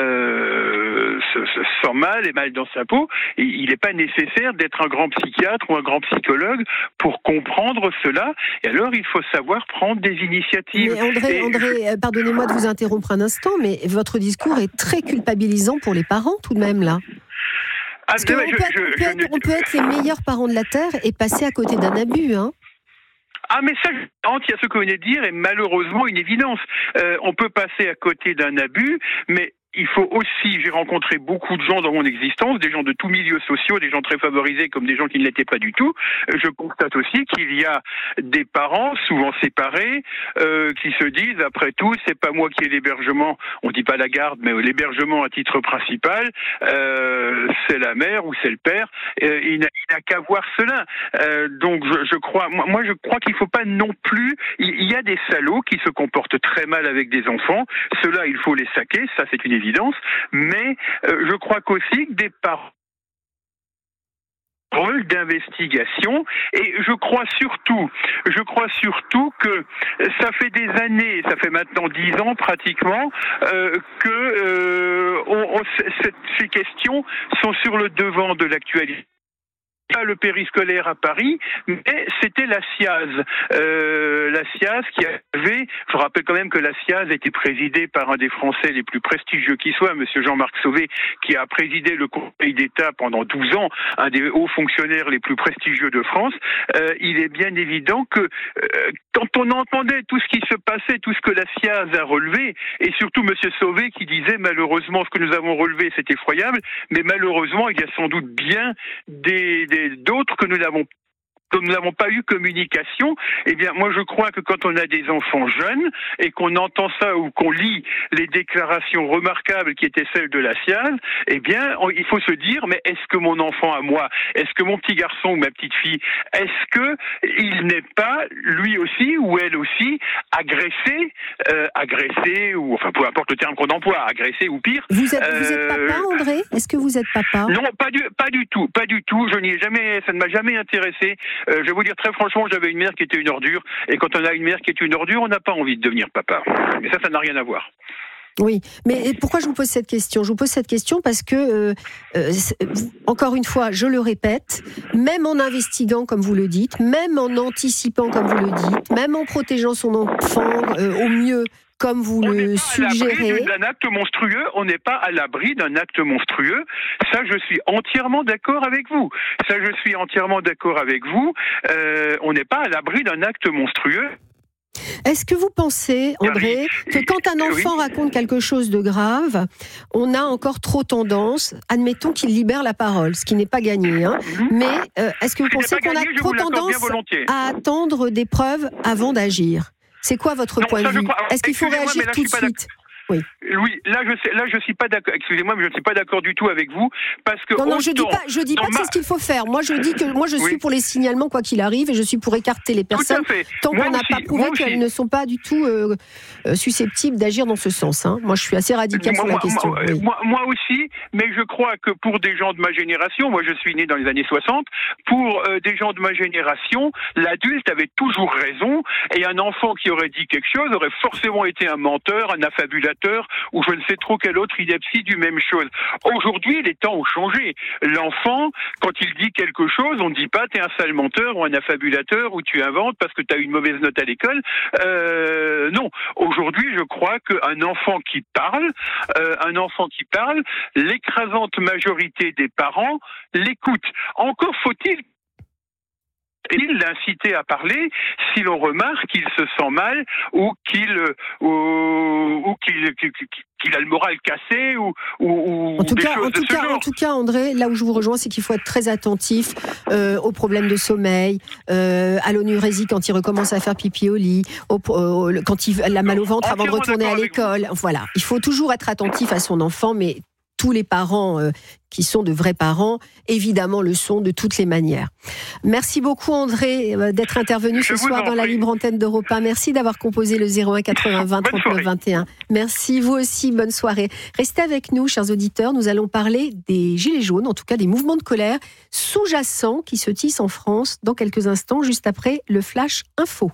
euh, se, se sent mal et mal dans sa peau. Et il n'est pas nécessaire d'être un grand psychiatre ou un grand psychologue pour comprendre cela. Et alors, il faut savoir prendre des initiatives. Mais André, et André je... pardonnez-moi de vous interrompre un instant, mais votre discours est très culpabilisant pour les parents tout de même là. Parce ah, qu'on je, peut, je, on, peut je, être, je... on peut être les meilleurs parents de la Terre et passer à côté d'un abus, hein. Ah mais ça, il y a ce que vous venez de dire est malheureusement une évidence. Euh, on peut passer à côté d'un abus, mais il faut aussi, j'ai rencontré beaucoup de gens dans mon existence, des gens de tous milieux sociaux, des gens très favorisés comme des gens qui ne l'étaient pas du tout. Je constate aussi qu'il y a des parents, souvent séparés, euh, qui se disent, après tout, c'est pas moi qui ai l'hébergement, on dit pas la garde, mais l'hébergement à titre principal, euh, c'est la mère ou c'est le père, euh, il n'a, il n'a qu'à voir cela. Euh, donc je, je crois, moi, moi je crois qu'il faut pas non plus, il, il y a des salauds qui se comportent très mal avec des enfants, ceux-là il faut les saquer, ça c'est une évidence. Mais euh, je crois qu'aussi que des parents rôle d'investigation et je crois surtout, je crois surtout que ça fait des années, ça fait maintenant dix ans pratiquement euh, que euh, on, on, cette, ces questions sont sur le devant de l'actualité. Pas le périscolaire à Paris, mais c'était la C I A S. Euh, la C I A S qui avait, je rappelle quand même que la C I A S était présidée par un des Français les plus prestigieux qui soit, monsieur Jean-Marc Sauvé, qui a présidé le Conseil d'État pendant douze ans, un des hauts fonctionnaires les plus prestigieux de France. Euh, il est bien évident que euh, quand on entendait tout ce qui se passait, tout ce que la C I A S a relevé, et surtout monsieur Sauvé qui disait malheureusement ce que nous avons relevé c'est effroyable, mais malheureusement il y a sans doute bien des, des d'autres que nous n'avons que nous n'avons pas eu communication, eh bien, moi je crois que quand on a des enfants jeunes et qu'on entend ça ou qu'on lit les déclarations remarquables qui étaient celles de la C I A S, eh bien, on, il faut se dire, mais est-ce que mon enfant à moi, est-ce que mon petit garçon ou ma petite fille, est-ce que il n'est pas lui aussi ou elle aussi agressé, euh, agressé ou enfin peu importe le terme qu'on emploie, agressé ou pire. Vous êtes, euh, vous êtes papa, André ? Est-ce que vous êtes papa ? Non, pas du, pas du tout, pas du tout. Je n'y ai jamais, ça ne m'a jamais intéressé. Euh, je vais vous dire très franchement, j'avais une mère qui était une ordure, et quand on a une mère qui est une ordure, on n'a pas envie de devenir papa. Mais ça, ça n'a rien à voir. Oui, mais pourquoi je vous pose cette question ? Je vous pose cette question parce que, euh, euh, encore une fois, je le répète, même en investiguant, comme vous le dites, même en anticipant, comme vous le dites, même en protégeant son enfant euh, au mieux, comme vous on le suggérez. D'un acte monstrueux, on n'est pas à l'abri d'un acte monstrueux. Ça, je suis entièrement d'accord avec vous. Ça, je suis entièrement d'accord avec vous. Euh, on n'est pas à l'abri d'un acte monstrueux. Est-ce que vous pensez, André, que quand un enfant raconte quelque chose de grave, on a encore trop tendance, admettons qu'il libère la parole, ce qui n'est pas gagné, hein, mais euh, est-ce que vous pensez qu'on a trop tendance à attendre des preuves avant d'agir ? C'est quoi votre non, point ça, de vue ? Alors, est-ce qu'il faut réagir tout de suite ? Oui. Oui, là je sais, là je suis pas d'accord. Excusez-moi, mais je ne suis pas d'accord du tout avec vous parce que non, non, autant, je dis pas, je dis pas que ma... c'est ce qu'il faut faire. Moi, je dis que moi, je suis oui. pour les signalements quoi qu'il arrive, et je suis pour écarter les personnes tant qu'on n'a pas prouvé qu'elles ne sont pas du tout euh, euh, susceptibles d'agir dans ce sens. Hein. Moi, je suis assez radical moi, sur la moi, question. Moi, oui. moi, moi aussi, mais je crois que pour des gens de ma génération, moi, je suis né dans les années soixante. Pour euh, des gens de ma génération, l'adulte avait toujours raison, et un enfant qui aurait dit quelque chose aurait forcément été un menteur, un affabulateur, ou je ne sais trop quelle autre ineptie du même chose. Aujourd'hui, les temps ont changé. L'enfant, quand il dit quelque chose, on ne dit pas t'es un sale menteur ou un affabulateur ou tu inventes parce que tu as une mauvaise note à l'école. Euh, non. Aujourd'hui, je crois qu'un enfant qui parle, euh, un enfant qui parle, l'écrasante majorité des parents l'écoute. Encore faut-il et l'inciter à parler si l'on remarque qu'il se sent mal ou qu'il ou, ou qu'il, qu'il, qu'il a le moral cassé ou, ou en tout des cas, choses en tout de ce cas, genre. En tout cas, André, là où je vous rejoins, c'est qu'il faut être très attentif euh, aux problèmes de sommeil, euh, à l'onurésie quand il recommence à faire pipi au lit, au, au, quand il a mal au ventre avant de retourner à l'école. Voilà, il faut toujours être attentif à son enfant, mais tous les parents euh, qui sont de vrais parents, évidemment le sont de toutes les manières. Merci beaucoup André euh, d'être intervenu ce soir dans la libre antenne d'Europe un. Merci d'avoir composé le zéro un quatre-vingts vingt trente-neuf vingt et un. Merci, vous aussi, bonne soirée. Restez avec nous, chers auditeurs, nous allons parler des gilets jaunes, en tout cas des mouvements de colère sous-jacents qui se tissent en France dans quelques instants, juste après le Flash Info.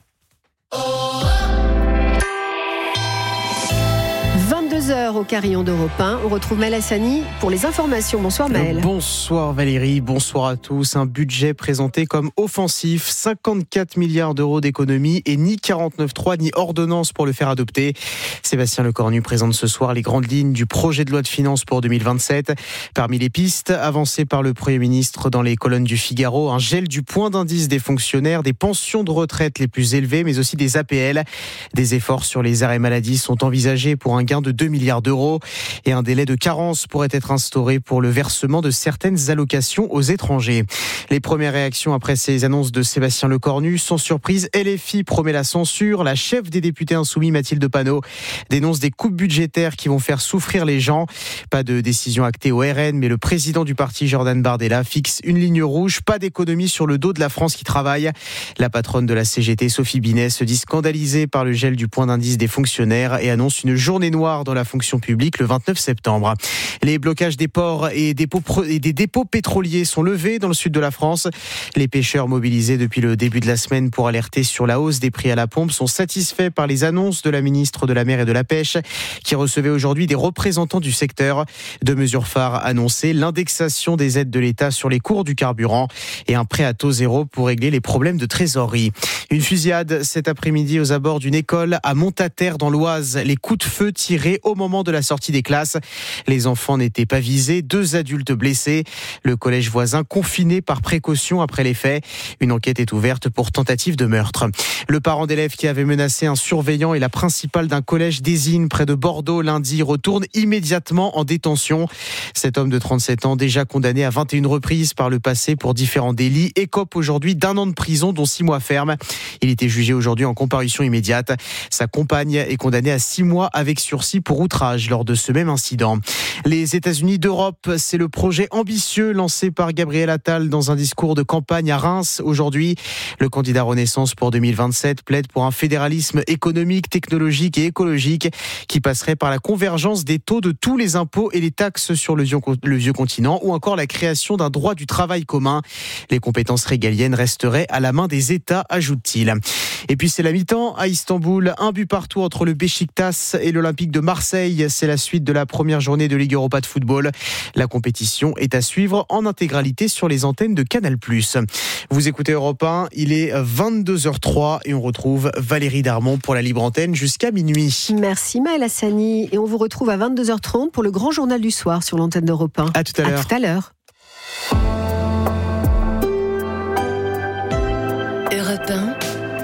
vingt-deux heures au carillon d'Europe un. On retrouve Maël Hassani pour les informations. Bonsoir Maël. Bonsoir Valérie, bonsoir à tous. Un budget présenté comme offensif, cinquante-quatre milliards d'euros d'économies et ni quarante-neuf trois ni ordonnance pour le faire adopter. Sébastien Lecornu présente ce soir les grandes lignes du projet de loi de finances pour deux mille vingt-sept. Parmi les pistes avancées par le Premier ministre dans les colonnes du Figaro, un gel du point d'indice des fonctionnaires, des pensions de retraite les plus élevées, mais aussi des A P L. Des efforts sur les arrêts maladie sont envisagés pour un gain de deux milliards d'euros et un délai de carence pourrait être instauré pour le versement de certaines allocations aux étrangers. Les premières réactions après ces annonces de Sébastien Lecornu sont surprises. L F I promet la censure. La chef des députés insoumis, Mathilde Panot, dénonce des coupes budgétaires qui vont faire souffrir les gens. Pas de décision actée au R N, mais le président du parti, Jordan Bardella, fixe une ligne rouge. Pas d'économie sur le dos de la France qui travaille. La patronne de la C G T, Sophie Binet, se dit scandalisée par le gel du point d'indice des fonctionnaires et annonce une journée noire dans la fonction publique le vingt-neuf septembre. Les blocages des ports et des dépôts, et des dépôts pétroliers sont levés dans le sud de la France. Les pêcheurs mobilisés depuis le début de la semaine pour alerter sur la hausse des prix à la pompe sont satisfaits par les annonces de la ministre de la Mer et de la Pêche qui recevait aujourd'hui des représentants du secteur. Deux mesures phares annoncées, l'indexation des aides de l'État sur les cours du carburant et un prêt à taux zéro pour régler les problèmes de trésorerie. Une fusillade cet après-midi aux abords d'une école à Montataire dans l'Oise. Les coups de feu tirés au moment de la sortie des classes. Les enfants n'étaient pas visés, deux adultes blessés. Le collège voisin confiné par précaution après les faits. Une enquête est ouverte pour tentative de meurtre. Le parent d'élève qui avait menacé un surveillant et la principale d'un collège d'Ésine près de Bordeaux lundi retourne immédiatement en détention. Cet homme de trente-sept ans, déjà condamné à vingt et une reprises par le passé pour différents délits, écope aujourd'hui d'un an de prison dont six mois ferme. Il était jugé aujourd'hui en comparution immédiate. Sa compagne est condamnée à six mois avec sursis pour outrage lors de ce même incident. Les États-Unis d'Europe, c'est le projet ambitieux lancé par Gabriel Attal dans un discours de campagne à Reims aujourd'hui. Le candidat Renaissance pour deux mille vingt-sept plaide pour un fédéralisme économique, technologique et écologique qui passerait par la convergence des taux de tous les impôts et les taxes sur le vieux, le vieux continent ou encore la création d'un droit du travail commun. Les compétences régaliennes resteraient à la main des États, ajoute-t-il. Et puis c'est la mi-temps à Istanbul, un but partout entre le Beşiktaş et l'Olympique de Marseille. C'est la suite de la première journée de Ligue Europa de football. La compétition est à suivre en intégralité sur les antennes de Canal plus. Vous écoutez Europe un, il est vingt-deux heures trois et on retrouve Valérie Darmon pour la libre antenne jusqu'à minuit. Merci Maël Hassani et on vous retrouve à vingt-deux heures trente pour le grand journal du soir sur l'antenne d'Europe un. À tout à l'heure. À tout à l'heure. Europe un, vingt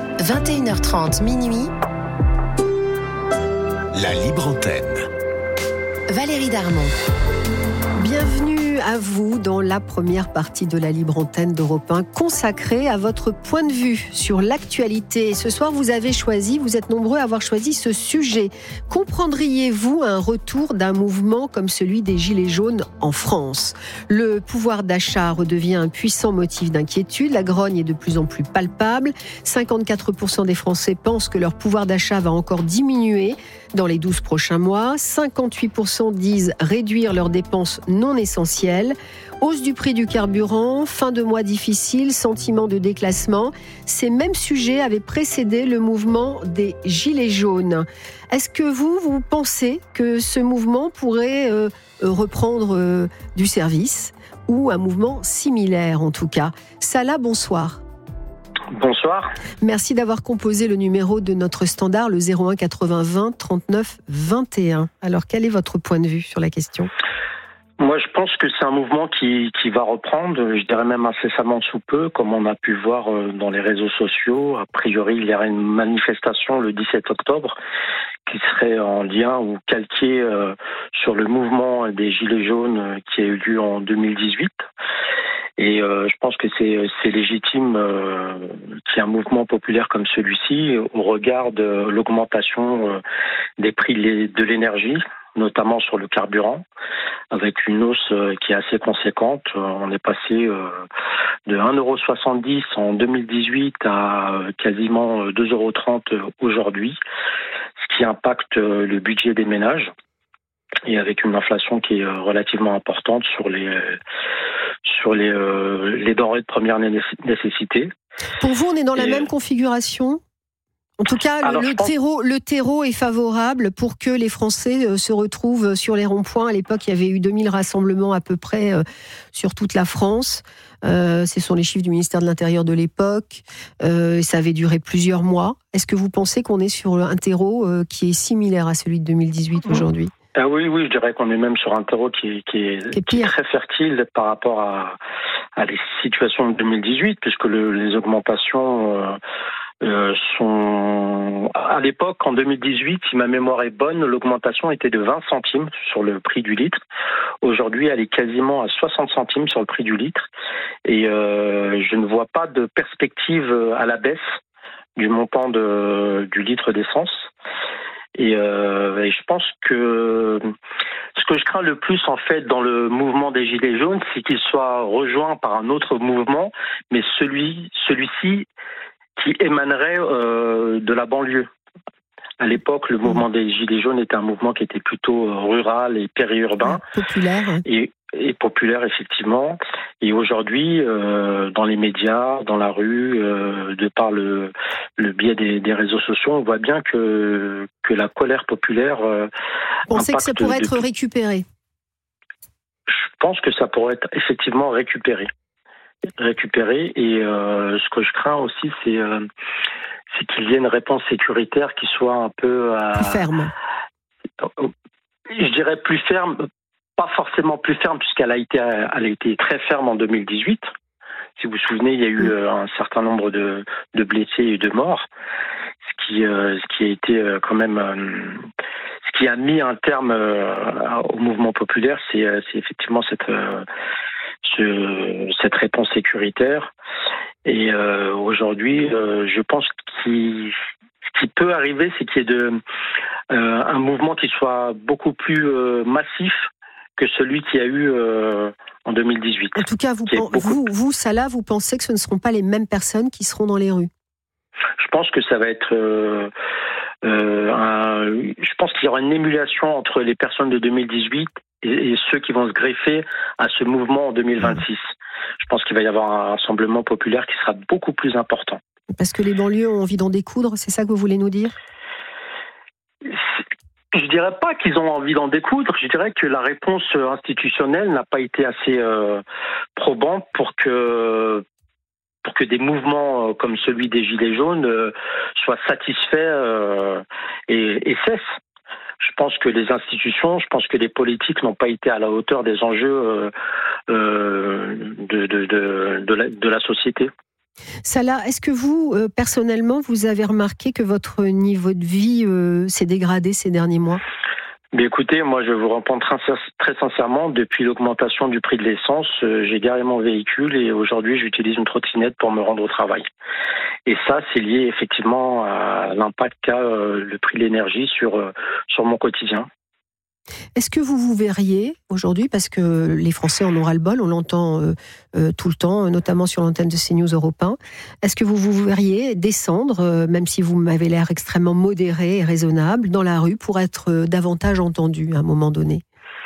vingt et une heures trente, minuit. La libre antenne. Valérie Darmon. Bienvenue à vous dans la première partie de la libre antenne d'Europe un consacrée à votre point de vue sur l'actualité. Ce soir, vous avez choisi, vous êtes nombreux à avoir choisi ce sujet. Comprendriez-vous un retour d'un mouvement comme celui des Gilets jaunes en France ? Le pouvoir d'achat redevient un puissant motif d'inquiétude. La grogne est de plus en plus palpable. cinquante-quatre pour cent des Français pensent que leur pouvoir d'achat va encore diminuer dans les douze prochains mois. cinquante-huit pour cent disent réduire leurs dépenses non essentielles. Hausse du prix du carburant, fin de mois difficile, sentiment de déclassement. Ces mêmes sujets avaient précédé le mouvement des Gilets jaunes. Est-ce que vous, vous pensez que ce mouvement pourrait euh, reprendre euh, du service ou un mouvement similaire en tout cas ? Salah, bonsoir. Bonsoir. Merci d'avoir composé le numéro de notre standard, le zéro un quatre-vingts vingt trente-neuf vingt et un. Alors, quel est votre point de vue sur la question ? Moi, je pense que c'est un mouvement qui, qui va reprendre, je dirais même incessamment sous peu, comme on a pu voir dans les réseaux sociaux. A priori, il y aura une manifestation le dix-sept octobre qui serait en lien ou calquée euh, sur le mouvement des Gilets jaunes qui a eu lieu en deux mille dix-huit. Et euh, je pense que c'est, c'est légitime euh, qu'il y ait un mouvement populaire comme celui-ci au regard de l'augmentation euh, des prix de l'énergie, notamment sur le carburant, avec une hausse euh, qui est assez conséquente. Euh, on est passé euh, de un euro soixante-dix en deux mille dix-huit à euh, quasiment deux euros trente aujourd'hui, ce qui impacte euh, le budget des ménages. Et avec une inflation qui est relativement importante sur les sur les euh, les denrées de première nécessité. Pour vous, on est dans la Et même configuration ? En tout cas, Alors, le, pense... terreau, le terreau est favorable pour que les Français se retrouvent sur les ronds-points. À l'époque, il y avait eu deux mille rassemblements à peu près sur toute la France. Euh, ce sont les chiffres du ministère de l'Intérieur de l'époque. Euh, ça avait duré plusieurs mois. Est-ce que vous pensez qu'on est sur un terreau qui est similaire à celui de deux mille dix-huit aujourd'hui ? Ah oui, oui, je dirais qu'on est même sur un terreau qui, qui, est, qui, est, qui est très fertile par rapport à, à les situations de deux mille dix-huit, puisque le, les augmentations euh, euh, sont... À l'époque, en deux mille dix-huit, si ma mémoire est bonne, l'augmentation était de vingt centimes sur le prix du litre. Aujourd'hui, elle est quasiment à soixante centimes sur le prix du litre. Et euh, je ne vois pas de perspective à la baisse du montant de, du litre d'essence. Et, euh, et je pense que ce que je crains le plus en fait dans le mouvement des Gilets jaunes, c'est qu'il soit rejoint par un autre mouvement, mais celui, celui-ci qui émanerait euh, de la banlieue. À l'époque, le mouvement des Gilets jaunes était un mouvement qui était plutôt rural et périurbain. Populaire. Et, et populaire, effectivement. Et aujourd'hui, euh, dans les médias, dans la rue, euh, de par le, le biais des, des réseaux sociaux, on voit bien que, que la colère populaire... Euh, on sait que ça pourrait être depuis... récupéré. Je pense que ça pourrait être effectivement récupéré. Récupéré. Et euh, ce que je crains aussi, c'est... Euh, c'est qu'il y ait une réponse sécuritaire qui soit un peu... Euh, plus ferme. Je dirais plus ferme, pas forcément plus ferme, puisqu'elle a été, elle a été très ferme en deux mille dix-huit. Si vous vous souvenez, il y a eu euh, un certain nombre de, de blessés et de morts, ce qui, euh, ce qui a été euh, quand même... Euh, ce qui a mis un terme euh, au mouvement populaire, c'est, euh, c'est effectivement cette, euh, ce, cette réponse sécuritaire. Et euh, aujourd'hui, euh, je pense qu'il, ce qui peut arriver, c'est qu'il y ait de, euh, un mouvement qui soit beaucoup plus euh, massif que celui qu'il y a eu euh, en deux mille dix-huit. En tout cas, vous, beaucoup... vous, vous, Salah, vous pensez que ce ne seront pas les mêmes personnes qui seront dans les rues ? Je pense que ça va être... Euh, euh, un, je pense qu'il y aura une émulation entre les personnes de deux mille dix-huit et, et ceux qui vont se greffer à ce mouvement en deux mille vingt-six. Je pense qu'il va y avoir un rassemblement populaire qui sera beaucoup plus important. Parce que les banlieues ont envie d'en découdre, c'est ça que vous voulez nous dire ? Je dirais pas qu'ils ont envie d'en découdre, je dirais que la réponse institutionnelle n'a pas été assez euh, probante pour que, pour que des mouvements comme celui des Gilets jaunes euh, soient satisfaits euh, et, et cessent. Je pense que les institutions, je pense que les politiques n'ont pas été à la hauteur des enjeux euh, euh, de, de, de, de, la, de la société. Salah, est-ce que vous, euh, personnellement, vous avez remarqué que votre niveau de vie euh, s'est dégradé ces derniers mois ? Mais écoutez, moi je vous réponds très, très sincèrement, depuis l'augmentation du prix de l'essence, euh, j'ai garé mon véhicule et aujourd'hui j'utilise une trottinette pour me rendre au travail. Et ça, c'est lié effectivement à l'impact qu'a euh, le prix de l'énergie sur, euh, sur mon quotidien. Est-ce que vous vous verriez aujourd'hui, parce que les Français en ont ras-le-bol, on l'entend euh, euh, tout le temps, notamment sur l'antenne de CNews Europe un, est-ce que vous vous verriez descendre, euh, même si vous m'avez l'air extrêmement modéré et raisonnable, dans la rue pour être euh, davantage entendu à un moment donné ?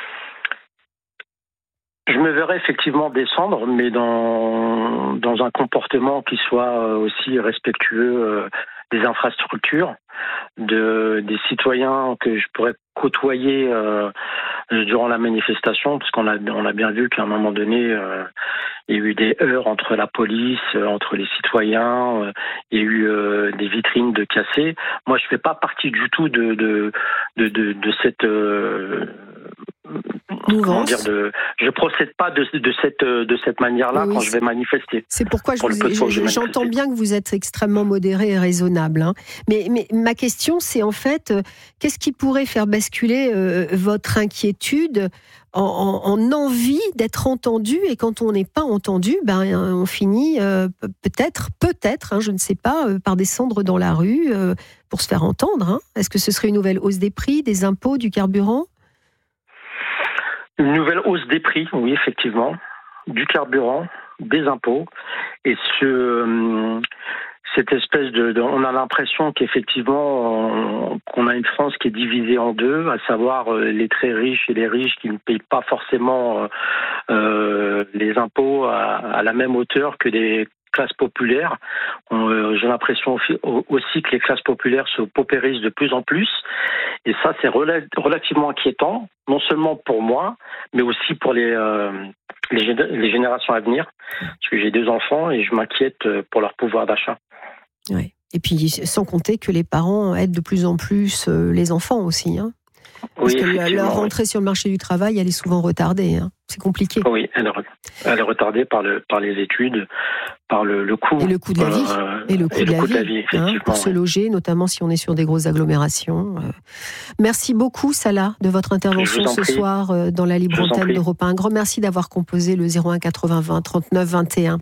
Je me verrais effectivement descendre, mais dans, dans un comportement qui soit aussi respectueux euh, des infrastructures, de, des citoyens que je pourrais côtoyer euh, durant la manifestation, parce qu'on a, on a bien vu qu'à un moment donné, euh, il y a eu des heurts entre la police, euh, entre les citoyens, euh, il y a eu euh, des vitrines de cassées. Moi, je fais pas partie du tout de, de, de, de, de cette... Euh, Comment dire, de, je procède pas de, de cette de cette manière-là oui, quand je vais manifester. C'est pourquoi je vous, je, j'entends bien que vous êtes extrêmement modéré et raisonnable. Hein. Mais, mais ma question, c'est en fait, euh, qu'est-ce qui pourrait faire basculer euh, votre inquiétude en, en, en envie d'être entendu, et quand on n'est pas entendu, ben on finit euh, peut-être, peut-être, hein, je ne sais pas, euh, par descendre dans la rue euh, pour se faire entendre. Hein. Est-ce que ce serait une nouvelle hausse des prix, des impôts, du carburant ? Une nouvelle hausse des prix, oui, effectivement, du carburant, des impôts, et ce, cette espèce de, de on a l'impression qu'effectivement, on, qu'on a une France qui est divisée en deux, à savoir les très riches et les riches qui ne payent pas forcément euh, les impôts à, à la même hauteur que les classes populaires. On, j'ai l'impression aussi que les classes populaires se paupérisent de plus en plus, et ça c'est rela- relativement inquiétant, non seulement pour moi, mais aussi pour les, euh, les, gé- les générations à venir, parce que j'ai deux enfants et je m'inquiète pour leur pouvoir d'achat. Ouais. Et puis sans compter que les parents aident de plus en plus les enfants aussi, hein. Parce oui, que leur rentrée oui. sur le marché du travail, elle est souvent retardée. Hein. C'est compliqué. Oui, elle est, elle est retardée par, le, par les études, par le, le coût. Et le coût de la vie. Euh, et le coût, et de, le la coût vie, de la vie, hein, pour ouais. se loger, notamment si on est sur des grosses agglomérations. Merci beaucoup, Salah, de votre intervention ce prie. soir dans la libre antenne d'Europe un. Un grand merci d'avoir composé le zéro un quatre-vingts vingt trente-neuf vingt et un.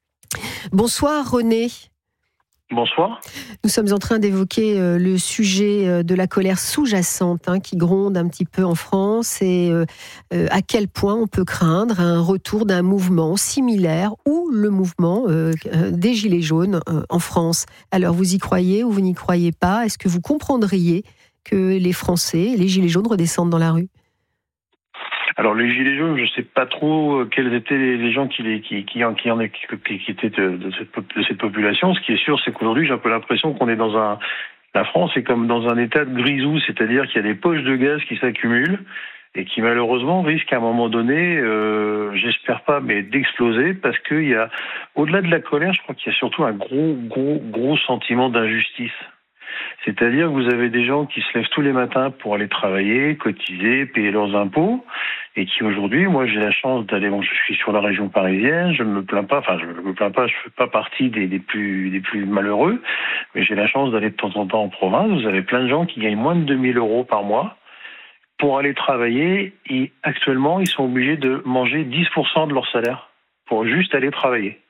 Bonsoir, René. Bonsoir. Nous sommes en train d'évoquer euh, le sujet euh, de la colère sous-jacente hein, qui gronde un petit peu en France et euh, euh, à quel point on peut craindre un retour d'un mouvement similaire ou le mouvement euh, des Gilets jaunes euh, en France. Alors vous y croyez ou vous n'y croyez pas ? Est-ce que vous comprendriez que les Français, les Gilets jaunes redescendent dans la rue ? Alors les gilets jaunes, je ne sais pas trop quels étaient les gens qui les qui qui en qui en qui, qui étaient de, de cette de cette population. Ce qui est sûr, c'est qu'aujourd'hui, j'ai un peu l'impression qu'on est dans un la France est comme dans un état de grisou, c'est-à-dire qu'il y a des poches de gaz qui s'accumulent et qui malheureusement risquent à un moment donné, euh, j'espère pas, mais d'exploser parce qu'il y a au-delà de la colère, je crois qu'il y a surtout un gros gros gros sentiment d'injustice. C'est-à-dire que vous avez des gens qui se lèvent tous les matins pour aller travailler, cotiser, payer leurs impôts, et qui aujourd'hui, moi j'ai la chance d'aller, bon, je suis sur la région parisienne, je ne me plains pas, enfin je ne me plains pas, je ne fais pas partie des, des plus des plus malheureux, mais j'ai la chance d'aller de temps en temps en province. Vous avez plein de gens qui gagnent moins de deux mille euros par mois pour aller travailler, et actuellement ils sont obligés de manger dix pour cent de leur salaire pour juste aller travailler.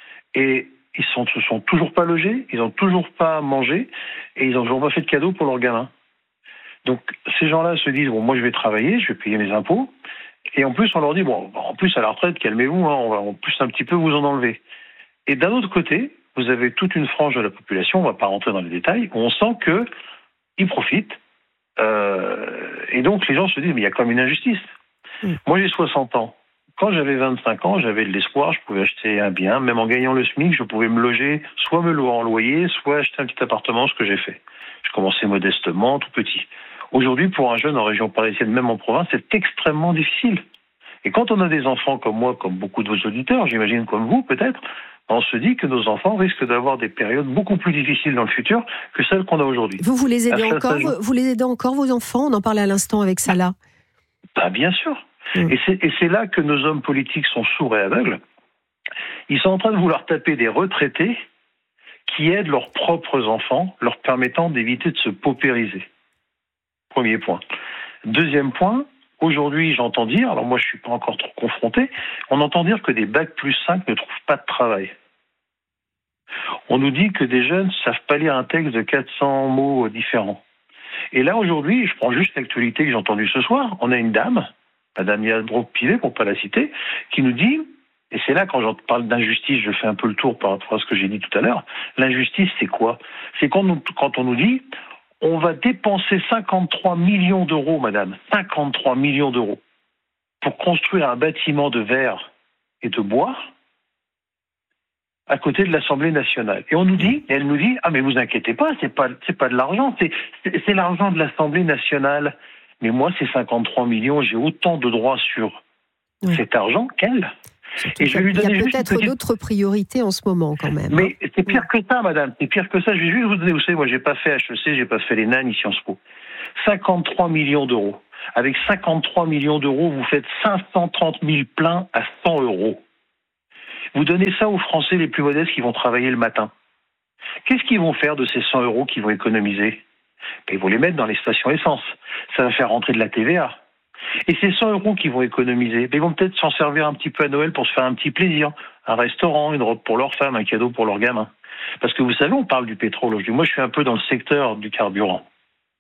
Et ils ne se sont toujours pas logés, ils n'ont toujours pas mangé, et ils n'ont toujours pas fait de cadeaux pour leurs gamins. Donc ces gens-là se disent, bon, moi je vais travailler, je vais payer mes impôts, et en plus on leur dit, bon, en plus à la retraite, calmez-vous, hein, on va en plus un petit peu vous en enlever. Et d'un autre côté, vous avez toute une frange de la population, on ne va pas rentrer dans les détails, où on sent qu'ils profitent, euh, et donc les gens se disent, mais il y a quand même une injustice. Mmh. Moi j'ai soixante ans. Quand j'avais vingt-cinq ans, j'avais de l'espoir, je pouvais acheter un bien, même en gagnant le SMIC, je pouvais me loger, soit me louer en loyer, soit acheter un petit appartement, ce que j'ai fait. Je commençais modestement, tout petit. Aujourd'hui, pour un jeune en région parisienne, même en province, c'est extrêmement difficile. Et quand on a des enfants comme moi, comme beaucoup de vos auditeurs, j'imagine comme vous peut-être, on se dit que nos enfants risquent d'avoir des périodes beaucoup plus difficiles dans le futur que celles qu'on a aujourd'hui. Vous, vous les aidez encore, vous, vous les aidez encore, vos enfants ? On en parlait à l'instant avec Salah. Bah, bien sûr. Mmh. Et, c'est, et c'est là que nos hommes politiques sont sourds et aveugles. Ils sont en train de vouloir taper des retraités qui aident leurs propres enfants, leur permettant d'éviter de se paupériser. Premier point. Deuxième point, aujourd'hui j'entends dire, alors moi je ne suis pas encore trop confronté, on entend dire que des bac plus cinq ne trouvent pas de travail. On nous dit que des jeunes ne savent pas lire un texte de quatre cents mots différents. Et là aujourd'hui, je prends juste l'actualité que j'ai entendue ce soir, on a une dame, Madame Yadro-Pivet, pour ne pas la citer, qui nous dit, et c'est là quand j'en parle d'injustice, je fais un peu le tour par rapport à ce que j'ai dit tout à l'heure, l'injustice c'est quoi? C'est quand, nous, quand on nous dit, on va dépenser cinquante-trois millions d'euros, madame, cinquante-trois millions d'euros, pour construire un bâtiment de verre et de bois à côté de l'Assemblée nationale. Et on nous dit, et elle nous dit, ah mais vous inquiétez pas, c'est pas, c'est pas de l'argent, c'est, c'est, c'est l'argent de l'Assemblée nationale. Mais moi, ces cinquante-trois millions, j'ai autant de droits sur oui. cet argent qu'elle. Et je vais lui donner il y a peut-être petite... d'autres priorités en ce moment quand même. Mais hein. c'est pire que ça, madame. C'est pire que ça. Je vais juste vous donner, vous savez, moi, j'ai pas fait H E C, j'ai pas fait les N A N, ni Sciences Po. cinquante-trois millions d'euros. Avec cinquante-trois millions d'euros, vous faites cinq cent trente mille pleins à cent euros. Vous donnez ça aux Français les plus modestes qui vont travailler le matin. Qu'est-ce qu'ils vont faire de ces cent euros qu'ils vont économiser? Ils vont les mettre dans les stations essence. Ça va faire rentrer de la T V A. Et ces cent euros qu'ils vont économiser, ils vont peut-être s'en servir un petit peu à Noël pour se faire un petit plaisir. Un restaurant, une robe pour leur femme, un cadeau pour leur gamin. Parce que vous savez, on parle du pétrole aujourd'hui. Moi, je suis un peu dans le secteur du carburant.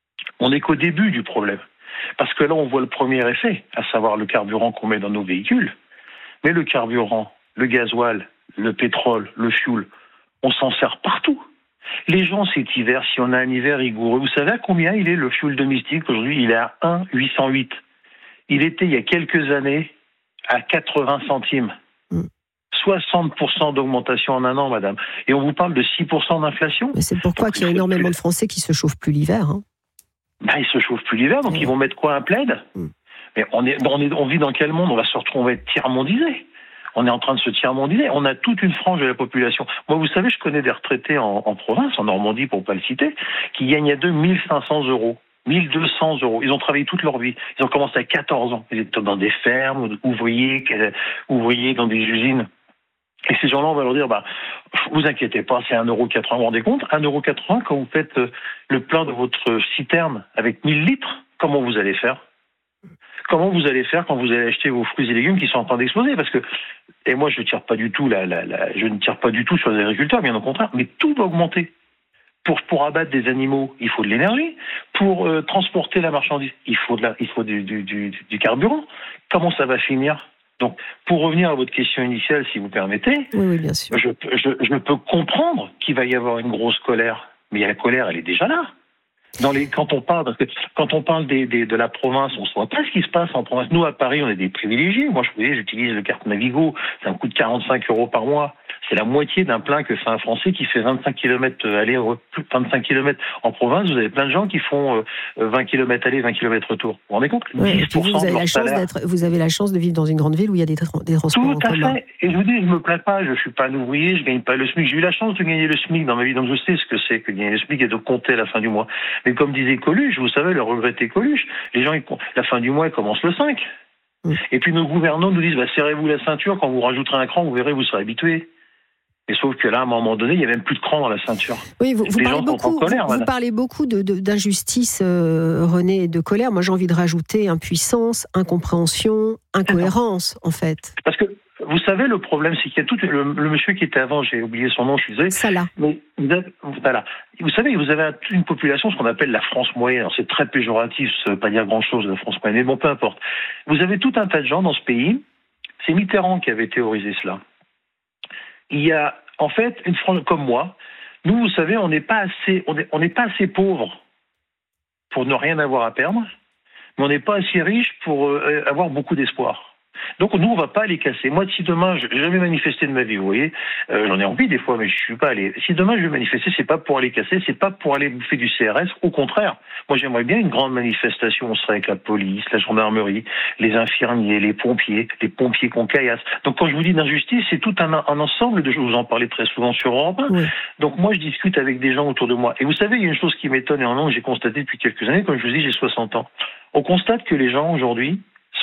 On n'est qu'au début du problème. Parce que là, on voit le premier effet, à savoir le carburant qu'on met dans nos véhicules. Mais le carburant, le gasoil, le pétrole, le fioul, on s'en sert partout. Les gens, cet hiver, si on a un hiver rigoureux, vous savez à combien il est le fioul domestique aujourd'hui? Il est à un virgule huit cent huit. Il était, il y a quelques années, à quatre-vingts centimes. Mm. soixante pour cent d'augmentation en un an, madame. Et on vous parle de six pour cent d'inflation. Mais c'est pourquoi donc, qu'il y a énormément plus... de Français qui se chauffent plus l'hiver. Hein. Ben, ils se chauffent plus l'hiver, donc mm. ils vont mettre quoi, un plaid? mm. Mais on, est, on, est, on vit dans quel monde? On va se retrouver, on va être tiers-mondisé. On est en train de se tiers-mondiser. On a toute une frange de la population. Moi, vous savez, je connais des retraités en, en province, en Normandie, pour ne pas le citer, qui gagnent à deux mille cinq cents euros. mille deux cents euros. Ils ont travaillé toute leur vie. Ils ont commencé à quatorze ans. Ils étaient dans des fermes, ouvriers, ouvriers dans des usines. Et ces gens-là, on va leur dire, bah, vous inquiétez pas, c'est un euro quatre-vingts. Vous vous rendez compte? un euro quatre-vingts, quand vous faites le plein de votre citerne avec mille litres, comment vous allez faire? Comment vous allez faire quand vous allez acheter vos fruits et légumes qui sont en train d'exploser? Parce que, et moi je ne tire pas du tout la, la, la, je ne tire pas du tout sur les agriculteurs, bien au contraire, mais tout va augmenter. Pour, pour abattre des animaux, il faut de l'énergie. Pour euh, transporter la marchandise, il faut, de la, il faut du, du, du, du carburant. Comment ça va finir? Donc, pour revenir à votre question initiale, si vous permettez, oui, oui, bien sûr. Je, je, je peux comprendre qu'il va y avoir une grosse colère, mais la colère, elle est déjà là. Dans les, quand on parle, parce que quand on parle des, des, de la province, on ne voit pas ce qui se passe en province. Nous, à Paris, on est des privilégiés. Moi, je vous dis, j'utilise le carte Navigo. Ça me coûte quarante-cinq euros par mois. C'est la moitié d'un plein que fait un Français qui fait vingt-cinq kilomètres aller, vingt-cinq kilomètres en province. Vous avez plein de gens qui font vingt kilomètres aller, vingt kilomètres retour. Vous vous rendez compte? Oui, dix pour cent vous, avez la chance d'être, vous avez la chance de vivre dans une grande ville où il y a des, tra- des transports en commun. Tout à fait. Et je vous dis, je me plains pas. Je suis pas un ouvrier. Je gagne pas le SMIC. J'ai eu la chance de gagner le SMIC dans ma vie. Donc je sais ce que c'est que gagner le SMIC et de compter à la fin du mois. Mais comme disait Coluche, vous savez, le regretté Coluche, les gens, ils, la fin du mois, ils commencent le cinq. Mmh. Et puis nos gouvernants nous disent, bah, serrez-vous la ceinture, quand vous rajouterez un cran, vous verrez, vous serez habitués. Et sauf que là, à un moment donné, il n'y a même plus de cran dans la ceinture. Oui, vous, vous, parlez, beaucoup, colère, vous, vous parlez beaucoup de, de, d'injustice, euh, René, et de colère. Moi, j'ai envie de rajouter impuissance, incompréhension, incohérence, en fait. Parce que, vous savez, le problème, c'est qu'il y a tout... Le, le monsieur qui était avant, j'ai oublié son nom, je suis désolé. Salah. Mais vous, avez, voilà. Vous savez, vous avez une population, ce qu'on appelle la France moyenne. Alors, c'est très péjoratif, ça ne veut pas dire grand-chose, la France moyenne, mais bon, peu importe. Vous avez tout un tas de gens dans ce pays. C'est Mitterrand qui avait théorisé cela. Il y a, en fait, une France comme moi, nous, vous savez, on n'est pas assez, on n'est on n'est pas assez pauvres pour ne rien avoir à perdre, mais on n'est pas assez riche pour euh, avoir beaucoup d'espoir. Donc nous, on ne va pas les casser. Moi, si demain, je n'ai jamais manifesté de ma vie, vous voyez, euh, j'en ai envie des fois, mais je ne suis pas allé. Si demain je vais manifester, c'est pas pour aller casser, c'est pas pour aller bouffer du C R S. Au contraire, moi j'aimerais bien une grande manifestation. On serait avec la police, la gendarmerie, les infirmiers, les pompiers, les pompiers qu'on caillasse. Donc quand je vous dis d'injustice, c'est tout un, un ensemble de choses. Vous en parlez très souvent sur Europe un. Oui. Donc moi, je discute avec des gens autour de moi. Et vous savez, il y a une chose qui m'étonne énormément, que j'ai constaté depuis quelques années. Comme je vous dis, j'ai soixante ans. On constate que les gens aujourd'hui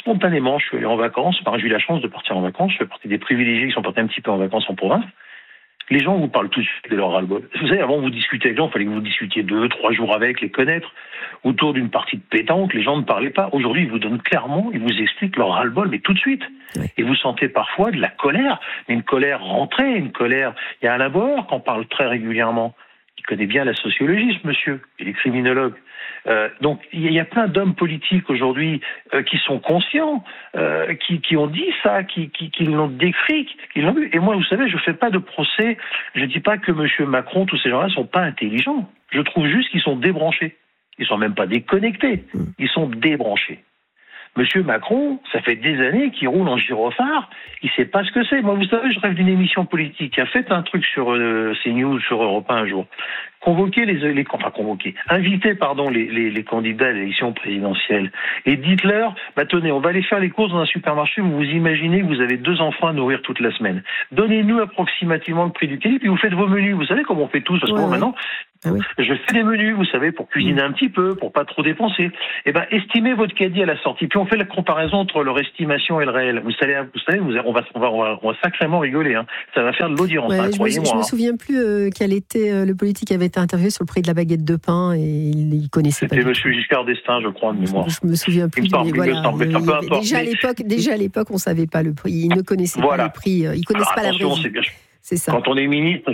spontanément, je suis allé en vacances. Enfin, j'ai eu la chance de partir en vacances. Je fais partie des privilégiés qui sont partis un petit peu en vacances en province. Les gens vous parlent tout de suite de leur ras-le-bol. Vous savez, avant, vous discutiez avec les gens, il fallait que vous discutiez deux, trois jours avec, les connaître. Autour d'une partie de pétanque, les gens ne parlaient pas. Aujourd'hui, ils vous donnent clairement, ils vous expliquent leur ras-le-bol, mais tout de suite. Oui. Et vous sentez parfois de la colère, mais une colère rentrée, une colère... Il y a Alain Bauer qui en parle très régulièrement. Il connaît bien la sociologie, ce monsieur. Il est criminologue. Euh, donc il y a plein d'hommes politiques aujourd'hui euh, qui sont conscients, euh, qui, qui ont dit ça, qui, qui, qui l'ont décrit, qui l'ont vu. Et moi, vous savez, je fais pas de procès. Je dis pas que M. Macron, tous ces gens-là, sont pas intelligents. Je trouve juste qu'ils sont débranchés. Ils sont même pas déconnectés. Ils sont débranchés. Monsieur Macron, ça fait des années qu'il roule en gyrophare, il sait pas ce que c'est. Moi, vous savez, je rêve d'une émission politique. Il a fait un truc sur euh, CNews, sur Europe un un jour. Convoquer les, les enfin convoquer, inviter pardon les, les, les candidats à l'élection présidentielle et dites-leur, bah tenez, on va aller faire les courses dans un supermarché. Vous vous imaginez que vous avez deux enfants à nourrir toute la semaine. Donnez-nous approximativement le prix du caddie, puis vous faites vos menus. Vous savez comment on fait tous, parce que ouais, bon, ouais. maintenant, ah oui. je fais des menus, vous savez, pour cuisiner mmh. un petit peu, pour pas trop dépenser. Eh ben, estimez votre caddie à la sortie, puis on fait la comparaison entre leur estimation et le réel. Vous savez, vous savez, vous, on va, on va, on va, on va sacrément rigoler. Hein. Ça va faire de l'audience, ouais, hein, je croyez-moi. Me, je hein. me souviens plus euh, quel était euh, le politique qui avait été interviewé sur le prix de la baguette de pain et il, il connaissait C'était pas. C'était M. Giscard d'Estaing, je crois, de mémoire. Je, je me souviens plus. Il me semble, voilà, il me semble, il, peu importe, déjà, mais... à l'époque, déjà à l'époque, on savait pas le prix. Il ne connaissait voilà. pas le prix. Il connaissait Alors, pas attention, la vraie vie. C'est bien. C'est ça. Quand on est ministre,